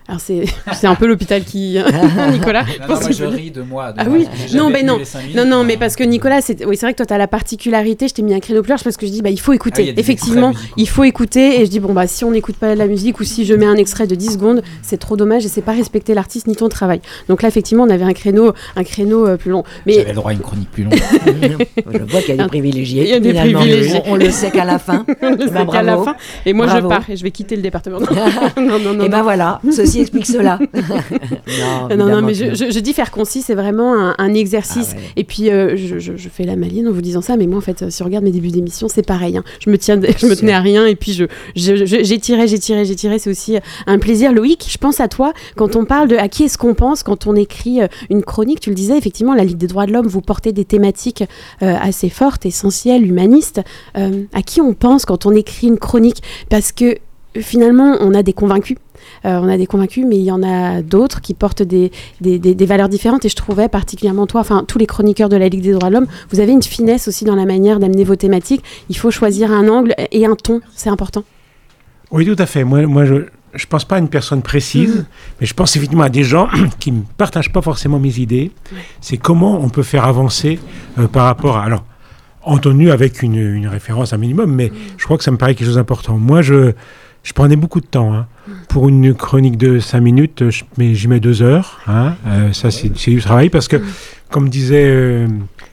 [SPEAKER 3] Alors c'est, c'est un peu l'hôpital qui... Nicolas
[SPEAKER 6] Non, non, moi je ris de moi. De
[SPEAKER 3] Ah
[SPEAKER 6] moi,
[SPEAKER 3] oui,
[SPEAKER 6] parce que j'ai
[SPEAKER 3] non,
[SPEAKER 6] jamais
[SPEAKER 3] mais non,
[SPEAKER 6] tenu les cinq minutes,
[SPEAKER 3] non, non,
[SPEAKER 6] moi.
[SPEAKER 3] mais parce que Nicolas, c'est, oui, c'est vrai que toi, tu as la particularité, je t'ai mis un créneau pleurge parce que je dis, bah, il faut écouter.
[SPEAKER 6] Ah, il y a des
[SPEAKER 3] Effectivement,
[SPEAKER 6] extraits musicaux.
[SPEAKER 3] il faut écouter. Et je dis, bon, bah, si on n'écoute pas la musique ou si je mets un extrait de dix secondes, c'est trop dommage et c'est pas respecter l'artiste ni ton travail. Donc là, effectivement, on avait un créneau, un créneau euh, plus long. Mais
[SPEAKER 6] J'avais le droit à une chronique plus longue.
[SPEAKER 7] Je vois qu'il y a des privilégiés.
[SPEAKER 3] Il y a des
[SPEAKER 7] finalement.
[SPEAKER 3] privilégiés.
[SPEAKER 7] On, on le sait qu'à la fin.
[SPEAKER 3] on le
[SPEAKER 7] Eh
[SPEAKER 3] sait
[SPEAKER 7] ben,
[SPEAKER 3] qu'à la
[SPEAKER 7] bravo.
[SPEAKER 3] fin. Et moi,
[SPEAKER 7] Bravo.
[SPEAKER 3] je pars et je vais quitter le département. Non, non, non, non.
[SPEAKER 7] Et ben voilà, ceci explique cela. non,
[SPEAKER 3] Non, non, mais
[SPEAKER 7] évidemment
[SPEAKER 3] je,
[SPEAKER 7] que-
[SPEAKER 3] je, je dis faire concis, c'est vraiment un, un exercice.
[SPEAKER 7] Ah ouais.
[SPEAKER 3] Et puis, euh, je, je, je fais la maline en vous disant ça, mais moi, en fait, si on regarde mes débuts d'émission, c'est pareil. Hein. Je me tiens, je me tenais à rien, et puis je, je, je- j'ai tiré, j'ai tiré, j'ai tiré. C'est aussi un plaisir. Loïc, je pense à toi quand on parle de à qui est-ce qu'on pense quand on écrit euh, une chronique. Tu le disais, effectivement, la Ligue des droits de l'homme, vous portez des thématiques euh, assez fortes, essentielles, humanistes. Euh, à qui on pense quand on écrit une chronique? Parce que finalement, on a des convaincus. Euh, on a des convaincus, mais il y en a d'autres qui portent des, des, des, des valeurs différentes. Et je trouvais particulièrement toi, enfin tous les chroniqueurs de la Ligue des droits de l'homme, vous avez une finesse aussi dans la manière d'amener vos thématiques. Il faut choisir un angle et un ton, c'est important.
[SPEAKER 5] Oui, tout à fait. Moi, moi je ne pense pas à une personne précise, mmh. mais je pense effectivement à des gens qui ne partagent pas forcément mes idées. Ouais. C'est comment on peut faire avancer euh, par rapport à... Alors, entendu avec une, une référence un minimum, mais mmh. je crois que ça me paraît quelque chose d'important. Moi, je... Je prenais beaucoup de temps. Hein. Pour une chronique de cinq minutes, je, mais j'y mets deux heures. Hein. Euh, ça, c'est, c'est du travail parce que, comme disait euh,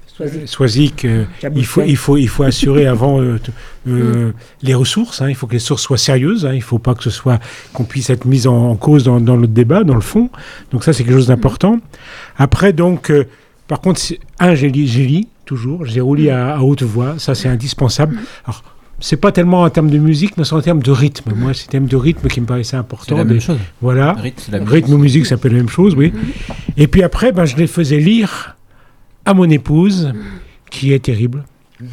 [SPEAKER 5] Soisic, euh, il, faut, il, faut, il faut assurer avant euh, euh, les ressources. Hein. Il faut que les sources soient sérieuses. Hein. Il ne faut pas que ce soit, qu'on puisse être mis en, en cause dans, dans le débat, dans le fond. Donc ça, c'est quelque chose d'important. Après, donc, euh, par contre, un, j'ai lu, j'ai lu toujours. J'ai relu à, à haute voix. Ça, c'est indispensable. Alors, c'est pas tellement en termes de musique, mais c'est en termes de rythme. Moi, c'est en termes de rythme qui me paraissait important.
[SPEAKER 6] C'est la même chose.
[SPEAKER 5] Voilà.
[SPEAKER 6] Rythme, c'est la même
[SPEAKER 5] rythme
[SPEAKER 6] chose.
[SPEAKER 5] ou musique, ça peut être la même chose, oui. Et puis après, ben, je les faisais lire à mon épouse, qui est terrible,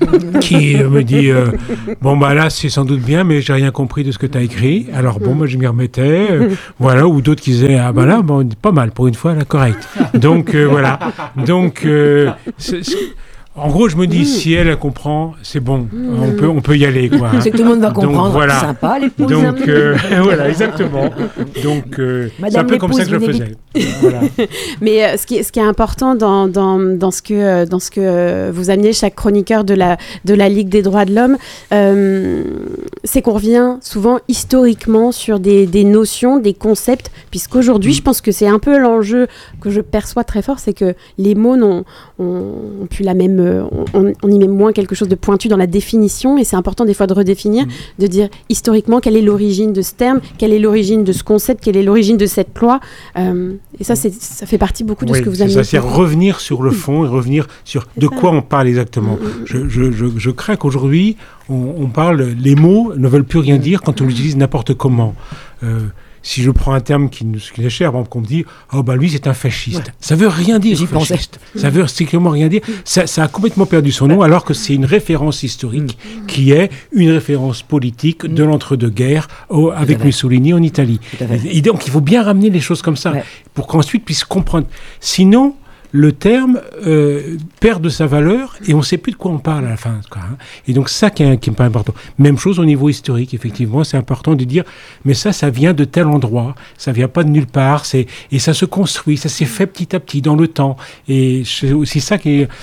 [SPEAKER 5] qui euh, me dit euh, bon, bah là, c'est sans doute bien, mais j'ai rien compris de ce que tu as écrit. Alors, bon, moi, je m'y remettais. Euh, voilà. Ou d'autres qui disaient ah, bah là, bon, pas mal, pour une fois, là, correct. Donc, euh, voilà. Donc, euh, c'est, c'est, en gros, je me dis, mmh. si elle, elle comprend, c'est bon, mmh. on, peut, on peut y aller. Quoi, hein.
[SPEAKER 7] C'est que tout le monde va comprendre,
[SPEAKER 5] donc, voilà.
[SPEAKER 7] C'est sympa, l'épouse.
[SPEAKER 5] Donc, euh, voilà, exactement. Donc, euh, c'est un peu comme ça que je le faisais. Voilà.
[SPEAKER 3] Mais euh, ce, qui est, ce qui est important dans, dans, dans, ce que, euh, dans ce que euh, vous amenez, chaque chroniqueur de la, de la Ligue des droits de l'homme, euh, c'est qu'on revient souvent historiquement sur des, des notions, des concepts, puisqu'aujourd'hui, mmh. je pense que c'est un peu l'enjeu que je perçois très fort, c'est que les mots n'ont ont, ont plus la même... On, on y met moins quelque chose de pointu dans la définition, et c'est important des fois de redéfinir, mmh. de dire historiquement quelle est l'origine de ce terme, quelle est l'origine de ce concept, quelle est l'origine de cette loi. Euh, et ça, c'est, ça fait partie beaucoup de
[SPEAKER 5] oui,
[SPEAKER 3] ce que vous
[SPEAKER 5] c'est
[SPEAKER 3] amenez.
[SPEAKER 5] Ça, c'est revenir sur le fond et revenir sur c'est de ça. Quoi on parle exactement. Mmh. Je, je, je, je crains qu'aujourd'hui, on, on parle, les mots ne veulent plus rien dire quand on les utilise n'importe comment. Euh, Si je prends un terme qui nous qui est cher, par exemple, qu'on me dit « Oh, bah lui, c'est un fasciste. Ouais. » Ça veut rien dire,
[SPEAKER 7] J'y
[SPEAKER 5] fasciste. Pensais. Ça veut strictement rien dire. Ça, ça a complètement perdu son nom, alors que c'est une référence historique mmh. qui est une référence politique mmh. de l'entre-deux-guerres au, avec Mussolini en Italie. Et donc, il faut bien ramener les choses comme ça ouais. pour qu'ensuite puisse comprendre. Sinon, le terme euh, perd de sa valeur et on ne sait plus de quoi on parle à la fin. Quoi, hein. Et donc ça qui est, qui est pas important. Même chose au niveau historique, effectivement, c'est important de dire, mais ça, ça vient de tel endroit, ça vient pas de nulle part, c'est, et ça se construit, ça s'est fait petit à petit dans le temps. Et c'est aussi ça qui est...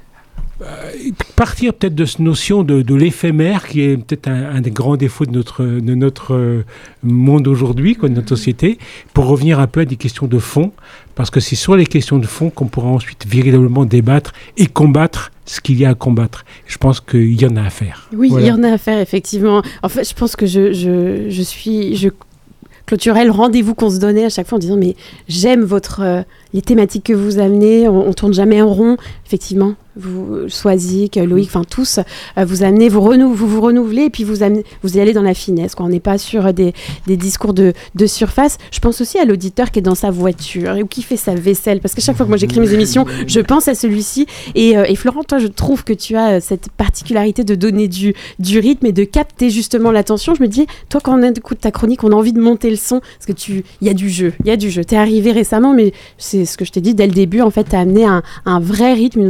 [SPEAKER 5] Euh, partir peut-être de cette notion de, de l'éphémère qui est peut-être un, un des grands défauts de notre, de notre euh, monde aujourd'hui, quoi, de notre société, pour revenir un peu à des questions de fond, parce que c'est sur les questions de fond qu'on pourra ensuite véritablement débattre et combattre ce qu'il y a à combattre. Je pense qu'il y en a à faire.
[SPEAKER 3] Oui,
[SPEAKER 5] voilà.
[SPEAKER 3] Il y en a à faire, effectivement. En fait, je pense que je, je, je suis... Je... clôturer le rendez-vous qu'on se donnait à chaque fois en disant mais j'aime votre euh, les thématiques que vous amenez, on, on tourne jamais en rond, effectivement. Vous, Soisic, Loïc, enfin tous, euh, vous amenez, vous, renou- vous vous renouvelez et puis vous, amenez, vous y allez dans la finesse, quoi. On n'est pas sur des, des discours de, de surface. Je pense aussi à l'auditeur qui est dans sa voiture ou qui fait sa vaisselle, parce que chaque fois que moi j'écris mes émissions, je pense à celui-ci. Et, euh, et Florent, toi, je trouve que tu as cette particularité de donner du, du rythme et de capter justement l'attention. Je me dis, toi, quand on écoute ta chronique, on a envie de monter le son, parce que tu, il y a du jeu, il y a du jeu. T'es arrivé récemment, mais c'est ce que je t'ai dit dès le début, en fait, t'as amené un, un vrai rythme, une vraie qualité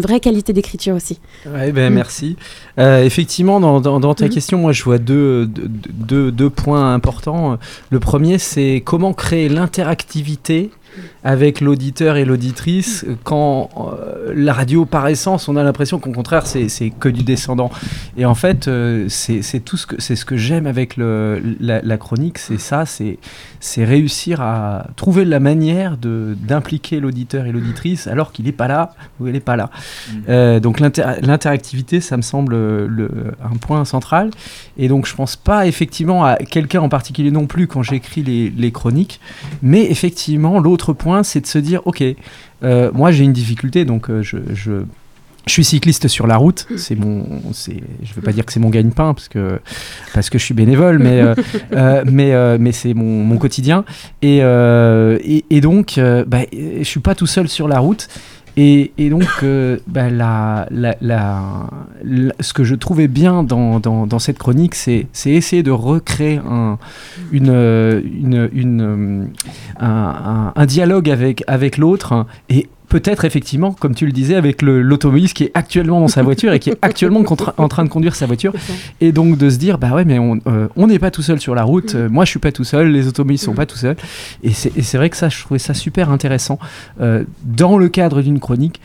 [SPEAKER 3] qualité d'écriture aussi.
[SPEAKER 4] Ouais, ben,
[SPEAKER 3] Mm.
[SPEAKER 4] Merci. Euh, effectivement, dans, dans, dans ta
[SPEAKER 3] Mm.
[SPEAKER 4] question, moi je vois deux, deux, deux, deux points importants. Le premier, c'est comment créer l'interactivité avec l'auditeur et l'auditrice quand euh, la radio, par essence, on a l'impression qu'au contraire, c'est, c'est que du descendant. Et en fait, euh, c'est, c'est tout ce que, c'est ce que j'aime avec le, la, la chronique, c'est ça, c'est, c'est réussir à trouver la manière de, d'impliquer l'auditeur et l'auditrice alors qu'il n'est pas là ou elle n'est pas là. Mmh. Euh, donc l'inter- l'interactivité, ça me semble le, un point central. Et donc je ne pense pas effectivement à quelqu'un en particulier non plus quand j'écris les, les chroniques, mais effectivement, l'autre point, c'est de se dire, ok, euh, moi j'ai une difficulté, donc euh, je, je, je suis cycliste sur la route, c'est mon, c'est, je ne veux pas dire que c'est mon gagne-pain, parce que, parce que je suis bénévole, mais, euh, euh, mais, euh, mais c'est mon, mon quotidien, et, euh, et, et donc, euh, bah, je ne suis pas tout seul sur la route. Et, et donc, euh, bah, la, la, la, la, ce que je trouvais bien dans, dans, dans cette chronique, c'est, c'est essayer de recréer un, une, une, une, un, un, un dialogue avec, avec l'autre, et peut-être effectivement, comme tu le disais, avec le, l'automobiliste qui est actuellement dans sa voiture et qui est actuellement contra- en train de conduire sa voiture. Et donc de se dire, bah ouais, mais on euh, on n'est pas tout seul sur la route. Euh, moi, je suis pas tout seul. Les automobilistes sont pas tout seuls. Et c'est, et c'est vrai que ça, je trouvais ça super intéressant euh, dans le cadre d'une chronique.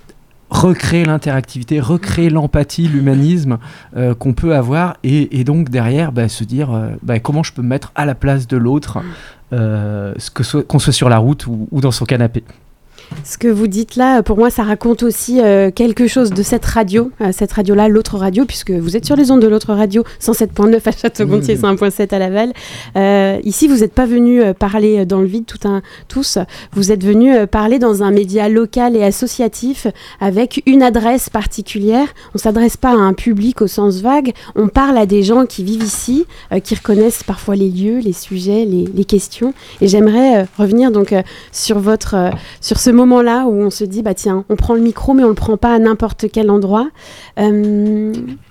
[SPEAKER 4] Recréer l'interactivité, recréer l'empathie, l'humanisme euh, qu'on peut avoir, et, et donc derrière, bah, se dire euh, bah, comment je peux me mettre à la place de l'autre, euh, que soit, qu'on soit sur la route ou, ou dans son canapé.
[SPEAKER 3] Ce que vous dites là, pour moi, ça raconte aussi euh, quelque chose de cette radio, euh, cette radio-là, l'autre radio, puisque vous êtes sur les ondes de l'autre radio, cent sept point neuf à Château-Gontier, mmh. cent un point sept à Laval. Euh, ici, vous n'êtes pas venus euh, parler dans le vide tout un, tous, vous êtes venus euh, parler dans un média local et associatif avec une adresse particulière. On ne s'adresse pas à un public au sens vague, on parle à des gens qui vivent ici, euh, qui reconnaissent parfois les lieux, les sujets, les, les questions. Et j'aimerais euh, revenir donc euh, sur, votre, euh, sur ce moment-là où on se dit, bah tiens, on prend le micro, mais on ne le prend pas à n'importe quel endroit. Euh,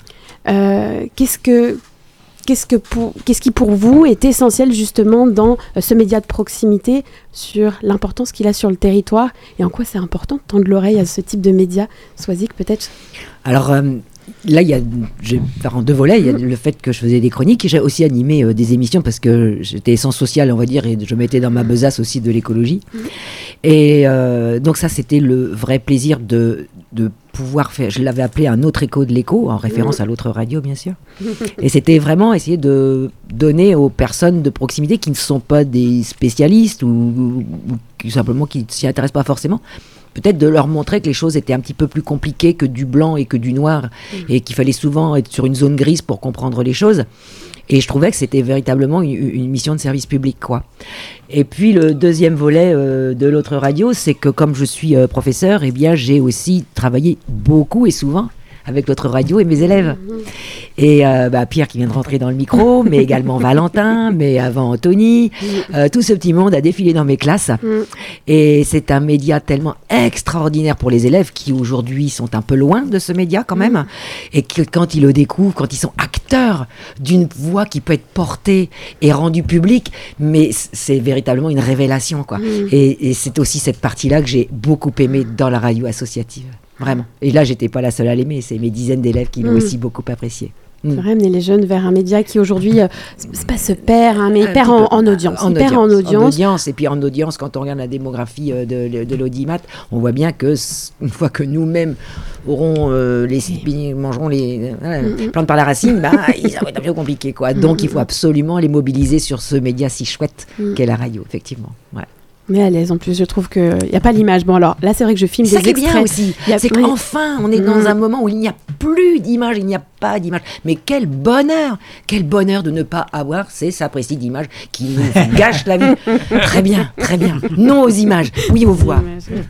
[SPEAKER 3] euh, qu'est-ce que, qu'est-ce que pour, qu'est-ce qui pour vous est essentiel justement dans euh, ce média de proximité, sur l'importance qu'il a sur le territoire, et en quoi c'est important de tendre l'oreille à ce type de média? Soisic, peut-être.
[SPEAKER 7] Alors, euh, là, il y a, je vais faire en deux volets. Il y a le fait que je faisais des chroniques, et j'ai aussi animé euh, des émissions parce que j'étais essence sociale, on va dire, et je mettais dans ma besace aussi de l'écologie. Mmh. Et euh, donc ça, c'était le vrai plaisir de, de pouvoir faire. Je l'avais appelé un autre écho de l'écho, en référence mmh. à l'autre radio, bien sûr. Et c'était vraiment essayer de donner aux personnes de proximité qui ne sont pas des spécialistes ou, ou, ou qui, simplement qui ne s'y intéressent pas forcément, peut-être de leur montrer que les choses étaient un petit peu plus compliquées que du blanc et que du noir, mmh. et qu'il fallait souvent être sur une zone grise pour comprendre les choses. Et je trouvais que c'était véritablement une, une mission de service public, quoi. Et puis le deuxième volet euh, de l'autre radio, c'est que comme je suis euh, professeur, eh bien j'ai aussi travaillé beaucoup et souvent avec l'autre radio et mes élèves. Et euh, bah, Pierre qui vient de rentrer dans le micro, mais également Valentin, mais avant Anthony, euh, tout ce petit monde a défilé dans mes classes. Et c'est un média tellement extraordinaire pour les élèves qui aujourd'hui sont un peu loin de ce média quand même, et que quand ils le découvrent, quand ils sont acteurs d'une voix qui peut être portée et rendue publique, mais c'est véritablement une révélation, quoi. Et, et c'est aussi cette partie-là que j'ai beaucoup aimée dans la radio associative. Vraiment. Et là, j'étais pas la seule à l'aimer, c'est mes dizaines d'élèves qui l'ont mmh. aussi beaucoup apprécié.
[SPEAKER 3] C'est vrai, amener les jeunes vers un média qui aujourd'hui, euh, c'est pas se perd, hein, mais il perd en, en audience.
[SPEAKER 7] En,
[SPEAKER 3] il perd en audience.
[SPEAKER 7] En audience. Et puis en audience, quand on regarde la démographie euh, de, de, de l'audimat, on voit bien que une fois que nous-mêmes aurons euh, les, oui. mangerons les euh, mm-hmm. plantes par la racine, bah, ça va être un peu compliqué, quoi. Donc mm-hmm. il faut absolument les mobiliser sur ce média si chouette mm-hmm. qu'est la radio, effectivement. Ouais.
[SPEAKER 3] Mais à l'aise en plus, je trouve qu'il n'y a pas l'image. Bon alors, là c'est vrai que je filme
[SPEAKER 7] ça
[SPEAKER 3] des extraits.
[SPEAKER 7] Ça qui est bien aussi,
[SPEAKER 3] a...
[SPEAKER 7] c'est oui. qu'enfin on est mmh. dans un moment où il n'y a plus d'image, il n'y a pas d'image. Mais quel bonheur, quel bonheur de ne pas avoir ces saprécies d'images qui nous gâchent la vie. Très bien, très bien. Non aux images, oui aux voix.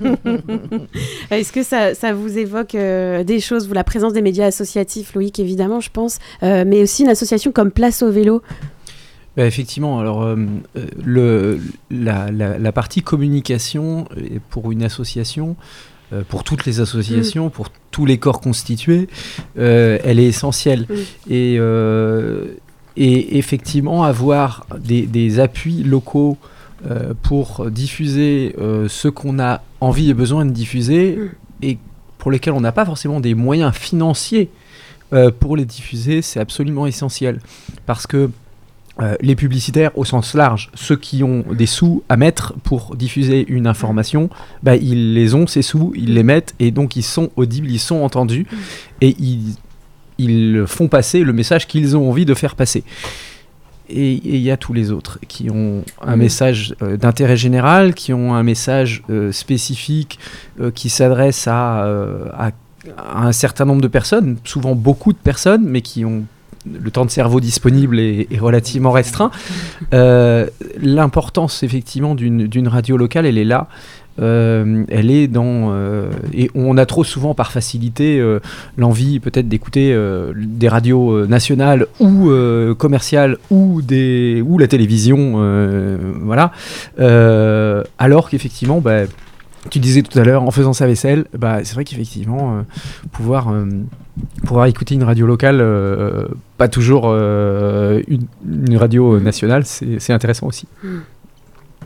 [SPEAKER 3] Est-ce que ça, ça vous évoque euh, des choses, vous, la présence des médias associatifs, Loïc, évidemment, je pense, euh, mais aussi une association comme Place au vélo?
[SPEAKER 4] Bah effectivement, alors euh, le, la, la, la partie communication pour une association, euh, pour toutes les associations, mmh. pour tous les corps constitués, euh, elle est essentielle. Mmh. Et, euh, et effectivement, avoir des, des appuis locaux euh, pour diffuser euh, ce qu'on a envie et besoin de diffuser, mmh. et pour lesquels on n'a pas forcément des moyens financiers euh, pour les diffuser, c'est absolument essentiel. Parce que euh, les publicitaires, au sens large, ceux qui ont des sous à mettre pour diffuser une information, bah, ils les ont, ces sous, ils les mettent, et donc ils sont audibles, ils sont entendus, et ils, ils font passer le message qu'ils ont envie de faire passer. Et il y a tous les autres qui ont un mmh. message euh, d'intérêt général, qui ont un message euh, spécifique euh, qui s'adresse à, euh, à, à un certain nombre de personnes, souvent beaucoup de personnes, mais qui ont le temps de cerveau disponible est, est relativement restreint. Euh, l'importance effectivement d'une, d'une radio locale, elle est là. Euh, elle est dans euh, et on a trop souvent par facilité euh, l'envie peut-être d'écouter euh, des radios nationales ou euh, commerciales ou des ou la télévision euh, voilà euh, alors qu'effectivement bah, tu disais tout à l'heure en faisant sa vaisselle, bah, c'est vrai qu'effectivement euh, pouvoir euh, pouvoir écouter une radio locale, euh, pas toujours euh, une, une radio nationale, c'est, c'est intéressant aussi.
[SPEAKER 3] Loïc ?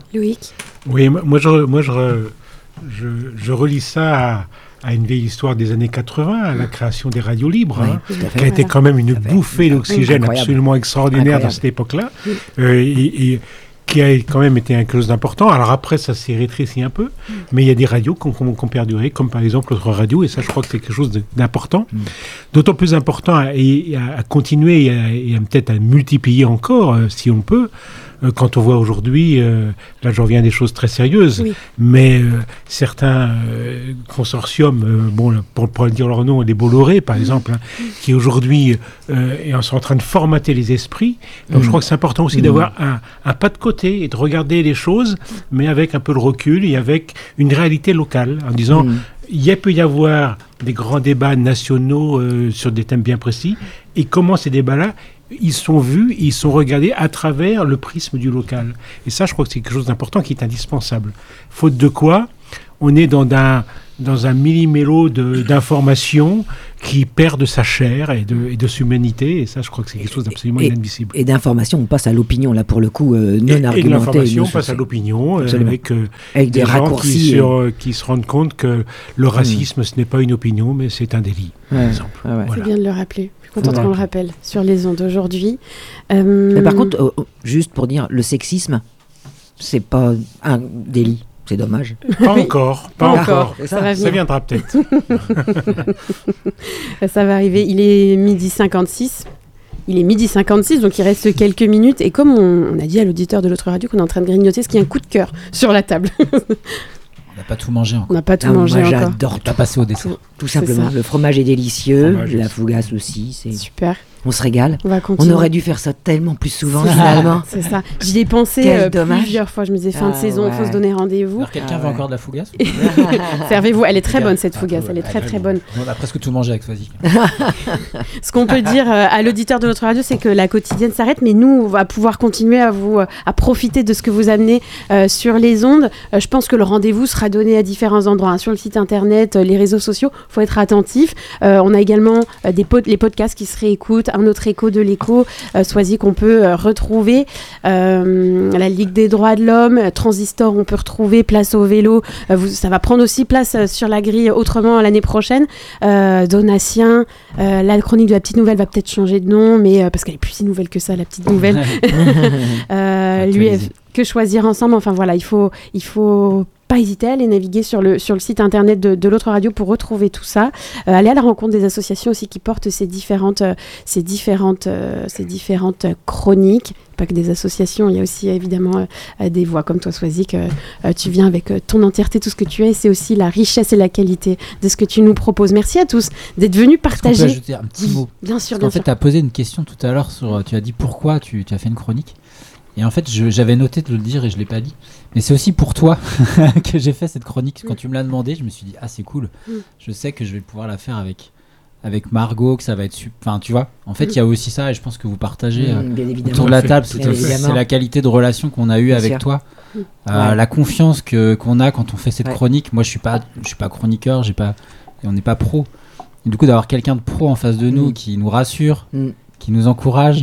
[SPEAKER 5] Oui, moi, je, moi je, je, je relis ça à, à une vieille histoire des années quatre-vingts, à la création des radios libres,
[SPEAKER 7] oui,
[SPEAKER 5] hein,
[SPEAKER 7] qui a
[SPEAKER 5] été quand même une bouffée d'oxygène
[SPEAKER 7] Incroyable.
[SPEAKER 5] absolument extraordinaire
[SPEAKER 7] Incroyable.
[SPEAKER 5] dans cette époque-là, euh, et, et qui a quand même été quelque chose d'important. Alors après, ça s'est rétréci un peu, mais il y a des radios qui ont, qui ont perduré, comme par exemple l'autre radio, et ça, je crois que c'est quelque chose d'important. Mm. D'autant plus important à, à, à continuer et, à, et à, peut-être à multiplier encore, euh, si on peut, euh, quand on voit aujourd'hui, euh, là je reviens à des choses très sérieuses, oui. mais euh, certains euh, consortiums, euh, bon, pour, pour dire leur nom, les Bolloré par exemple, hein, qui aujourd'hui euh, sont en train de formater les esprits. Donc mm. je crois que c'est important aussi mm. d'avoir un, un pas de côté et de regarder les choses, mais avec un peu de recul et avec une réalité locale, en disant mm. il peut y avoir des grands débats nationaux euh, sur des thèmes bien précis, et comment ces débats-là, ils sont vus, ils sont regardés à travers le prisme du local. Et ça, je crois que c'est quelque chose d'important qui est indispensable. Faute de quoi, on est dans un, dans un millimélo de, d'informations qui perd de sa chair et de, et de son humanité. Et ça, je crois que c'est quelque chose d'absolument
[SPEAKER 7] et,
[SPEAKER 5] inadmissible.
[SPEAKER 7] Et d'information, on passe à l'opinion, là, pour le coup, euh, non
[SPEAKER 5] et,
[SPEAKER 7] argumentée.
[SPEAKER 5] Et de l'information, on passe à l'opinion, euh, avec, euh,
[SPEAKER 7] avec des,
[SPEAKER 5] des gens
[SPEAKER 7] raccourcis.
[SPEAKER 5] Qui,
[SPEAKER 7] et...
[SPEAKER 5] sur, qui se rendent compte que le racisme, mmh. ce n'est pas une opinion, mais c'est un délit,
[SPEAKER 7] ouais.
[SPEAKER 5] par exemple.
[SPEAKER 7] Ah ouais.
[SPEAKER 3] Voilà. C'est bien de le rappeler. Je suis contente qu'on le rappelle sur les ondes aujourd'hui. Euh...
[SPEAKER 7] Mais par contre, euh, juste pour dire, le sexisme, c'est pas un délit. C'est dommage.
[SPEAKER 5] Pas encore, pas
[SPEAKER 3] oui.
[SPEAKER 5] encore.
[SPEAKER 3] Ça,
[SPEAKER 5] ça,
[SPEAKER 3] va
[SPEAKER 5] ça viendra peut-être.
[SPEAKER 3] Ça va arriver. Il est midi cinquante-six. Il est midi cinquante-six, donc il reste quelques minutes. Et comme on, on a dit à l'auditeur de l'autre radio qu'on est en train de grignoter, ce qui est un coup de cœur sur la table.
[SPEAKER 6] On n'a pas tout mangé encore.
[SPEAKER 3] On n'a pas tout
[SPEAKER 7] ah,
[SPEAKER 3] mangé
[SPEAKER 7] moi,
[SPEAKER 3] encore.
[SPEAKER 7] J'adore
[SPEAKER 6] pas passer au dessert.
[SPEAKER 7] Tout, tout simplement. Le fromage est délicieux, fromage la fougasse aussi. C'est
[SPEAKER 3] super.
[SPEAKER 7] On se régale.
[SPEAKER 3] On va continuer.
[SPEAKER 7] On aurait dû faire ça tellement plus souvent, finalement.
[SPEAKER 3] C'est ça. J'y ai pensé euh, plusieurs fois. Je me disais, fin ah, de saison, il ouais. faut se donner rendez-vous.
[SPEAKER 6] Alors, quelqu'un
[SPEAKER 3] ah,
[SPEAKER 6] veut ouais. encore de la fougasse
[SPEAKER 3] Servez-vous. Elle est très bonne, cette fougasse. Elle est très, très bonne.
[SPEAKER 6] On a presque tout mangé avec Swazik.
[SPEAKER 3] Ce qu'on peut dire euh, à l'auditeur de notre radio, c'est que la quotidienne s'arrête, mais nous, on va pouvoir continuer à, vous, euh, à profiter de ce que vous amenez euh, sur les ondes. Euh, je pense que le rendez-vous sera donné à différents endroits, hein, sur le site internet, euh, les réseaux sociaux. Il faut être attentif. Euh, on a également euh, des pod- les podcasts qui se réécoutent, un autre écho de l'écho, euh, Swazik qu'on peut euh, retrouver, euh, la Ligue des droits de l'homme, Transistor on peut retrouver, Place au vélo, euh, vous, ça va prendre aussi place euh, sur la grille autrement l'année prochaine, euh, Donatien, euh, la chronique de la petite nouvelle va peut-être changer de nom, mais euh, parce qu'elle est plus si nouvelle que ça, la petite nouvelle. euh, lui, que choisir ensemble, enfin voilà, il faut, il faut pas hésiter à aller naviguer sur le, sur le site internet de, de l'autre radio pour retrouver tout ça. Euh, aller à la rencontre des associations aussi qui portent ces différentes, euh, ces différentes, euh, ces différentes chroniques. Pas que des associations, il y a aussi évidemment euh, des voix comme toi, Swazik. Euh, euh, tu viens avec euh, ton entièreté, tout ce que tu es. C'est aussi la richesse et la qualité de ce que tu nous proposes. Merci à tous d'être venus partager.
[SPEAKER 6] Est-ce qu'on peut ajouter un petit mot ?
[SPEAKER 3] Bien sûr,
[SPEAKER 6] Parce
[SPEAKER 3] bien
[SPEAKER 6] qu'en
[SPEAKER 3] sûr.
[SPEAKER 6] fait, tu as posé une question tout à l'heure sur. Tu as dit pourquoi tu, tu as fait une chronique. Et en fait, je, j'avais noté de le dire et je ne l'ai pas dit. Mais c'est aussi pour toi que j'ai fait cette chronique. Quand tu me l'as demandé, je me suis dit, ah, c'est cool. Mm. Je sais que je vais pouvoir la faire avec, avec Margot, que ça va être super. Enfin, tu vois, en fait, il mm. y a aussi ça et je pense que vous partagez
[SPEAKER 7] mm,
[SPEAKER 6] euh, autour de la table. C'est, c'est la qualité de relation qu'on a eue avec sûr. toi. Mm. Euh, ouais. La confiance que, qu'on a quand on fait cette ouais. chronique. Moi, je ne suis, suis pas chroniqueur, j'ai pas, et on n'est pas pro. Et du coup, d'avoir quelqu'un de pro en face de nous mm. qui nous rassure, mm. qui nous encourage.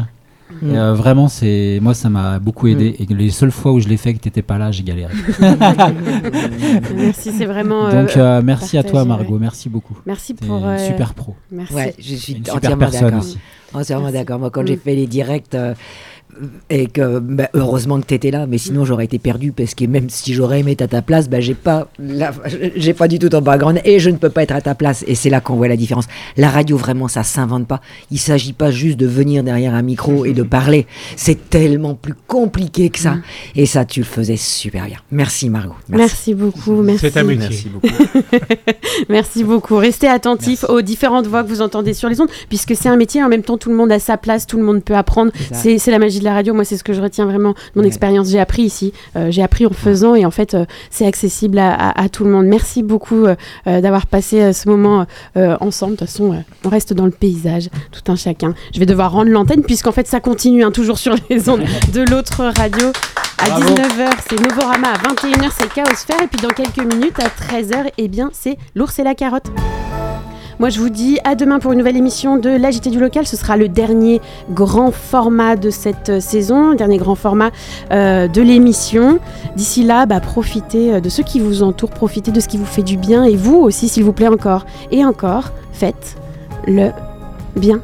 [SPEAKER 6] Et, euh, vraiment, c'est moi, ça m'a beaucoup aidé. Et les seules fois où je l'ai fait que t'étais pas là, j'ai galéré.
[SPEAKER 3] Merci, c'est vraiment.
[SPEAKER 6] Donc, euh, merci
[SPEAKER 3] partagé,
[SPEAKER 6] à toi, Margot.
[SPEAKER 3] ouais.
[SPEAKER 6] Merci beaucoup.
[SPEAKER 3] Merci
[SPEAKER 6] T'es
[SPEAKER 3] pour.
[SPEAKER 6] une
[SPEAKER 3] euh,
[SPEAKER 6] super pro.
[SPEAKER 3] Merci.
[SPEAKER 7] Ouais, je suis
[SPEAKER 6] Une super
[SPEAKER 7] entièrement
[SPEAKER 6] personne
[SPEAKER 7] d'accord.
[SPEAKER 6] aussi.
[SPEAKER 7] Entièrement
[SPEAKER 3] Merci.
[SPEAKER 7] d'accord. Moi, quand
[SPEAKER 3] Mm.
[SPEAKER 7] j'ai fait les directs, euh, et que bah, heureusement que tu étais là, mais sinon j'aurais été perdu parce que même si j'aurais aimé être à ta place, bah, j'ai pas, la- j'ai pas du tout ton background et je ne peux pas être à ta place. Et c'est là qu'on voit la différence. La radio, vraiment, ça s'invente pas. Il s'agit pas juste de venir derrière un micro et de parler. C'est tellement plus compliqué que ça.
[SPEAKER 3] Mm.
[SPEAKER 7] Et ça, tu le faisais super bien. Merci Margot.
[SPEAKER 3] Merci beaucoup. Merci.
[SPEAKER 5] C'est un métier.
[SPEAKER 4] Merci beaucoup.
[SPEAKER 3] Merci beaucoup. Restez attentifs
[SPEAKER 6] Merci.
[SPEAKER 3] aux différentes voix que vous entendez sur les ondes, puisque c'est un métier, en même temps, tout le monde a sa place, tout le monde peut apprendre.
[SPEAKER 7] C'est ça.
[SPEAKER 3] C'est c'est la magie de la radio. Moi, c'est ce que je retiens vraiment de mon
[SPEAKER 7] Ouais.
[SPEAKER 3] expérience. J'ai appris ici. Euh, j'ai appris en faisant, et en fait, euh, c'est accessible à, à- à tout le monde. Merci beaucoup euh, euh, d'avoir passé euh, ce moment euh, ensemble. De toute façon, euh, on reste dans le paysage, tout un chacun. Je vais devoir rendre l'antenne, puisqu'en fait, ça continue, hein, toujours sur les ondes de l'autre radio. À
[SPEAKER 6] Bravo.
[SPEAKER 3] dix-neuf heures, c'est Novorama. À vingt et une heures, c'est Chaosphère. Et puis dans quelques minutes, à treize heures, eh bien, c'est L'ours et la carotte. Moi, je vous dis à demain pour une nouvelle émission de l'A J T du local. Ce sera le dernier grand format de cette euh, saison, le dernier grand format euh, de l'émission. D'ici là, bah, profitez euh, de ce qui vous entoure, profitez de ce qui vous fait du bien. Et vous aussi, s'il vous plaît, encore et encore, faites le bien.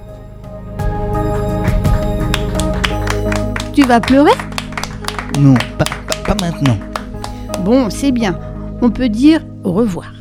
[SPEAKER 2] Tu vas pleurer?
[SPEAKER 1] Non, pas, pas, pas maintenant.
[SPEAKER 2] Bon, c'est bien. On peut dire au revoir.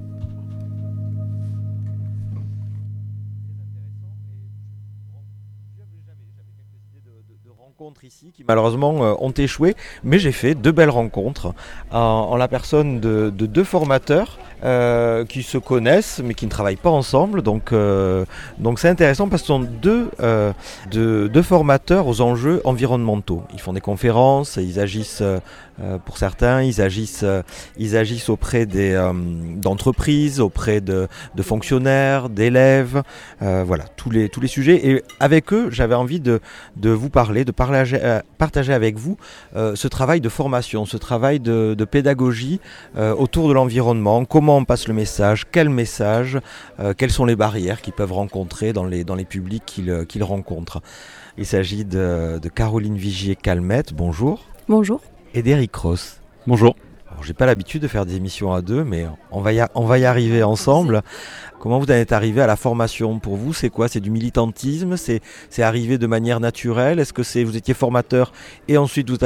[SPEAKER 8] de rencontres ici qui malheureusement euh, ont échoué, mais j'ai fait deux belles rencontres en, en la personne de, de deux formateurs euh, qui se connaissent mais qui ne travaillent pas ensemble, donc euh, donc c'est intéressant parce que ce sont deux, euh, deux, deux formateurs aux enjeux environnementaux. Ils font des conférences, ils agissent euh, pour certains, ils agissent, euh, ils agissent auprès des, euh, d'entreprises, auprès de, de fonctionnaires, d'élèves, euh, voilà, tous les, tous les sujets. Et avec eux, j'avais envie de, de vous parler, de partager, euh, partager avec vous euh, ce travail de formation, ce travail de, de pédagogie euh, autour de l'environnement, comment on passe le message, quel message, euh, quelles sont les barrières qu'ils peuvent rencontrer dans les, dans les publics qu'ils, qu'ils rencontrent. Il s'agit de, de Caroline Vigier-Calmette, bonjour.
[SPEAKER 9] Bonjour.
[SPEAKER 8] Et d'Eric Ross.
[SPEAKER 10] Bonjour.
[SPEAKER 8] Alors, j'ai pas l'habitude de faire des émissions à deux, mais on va y, a- on va y arriver ensemble. Comment vous en êtes arrivé à la formation? Pour vous, c'est quoi? C'est du militantisme? C'est, c'est arrivé de manière naturelle? Est-ce que c'est, vous étiez formateur et ensuite vous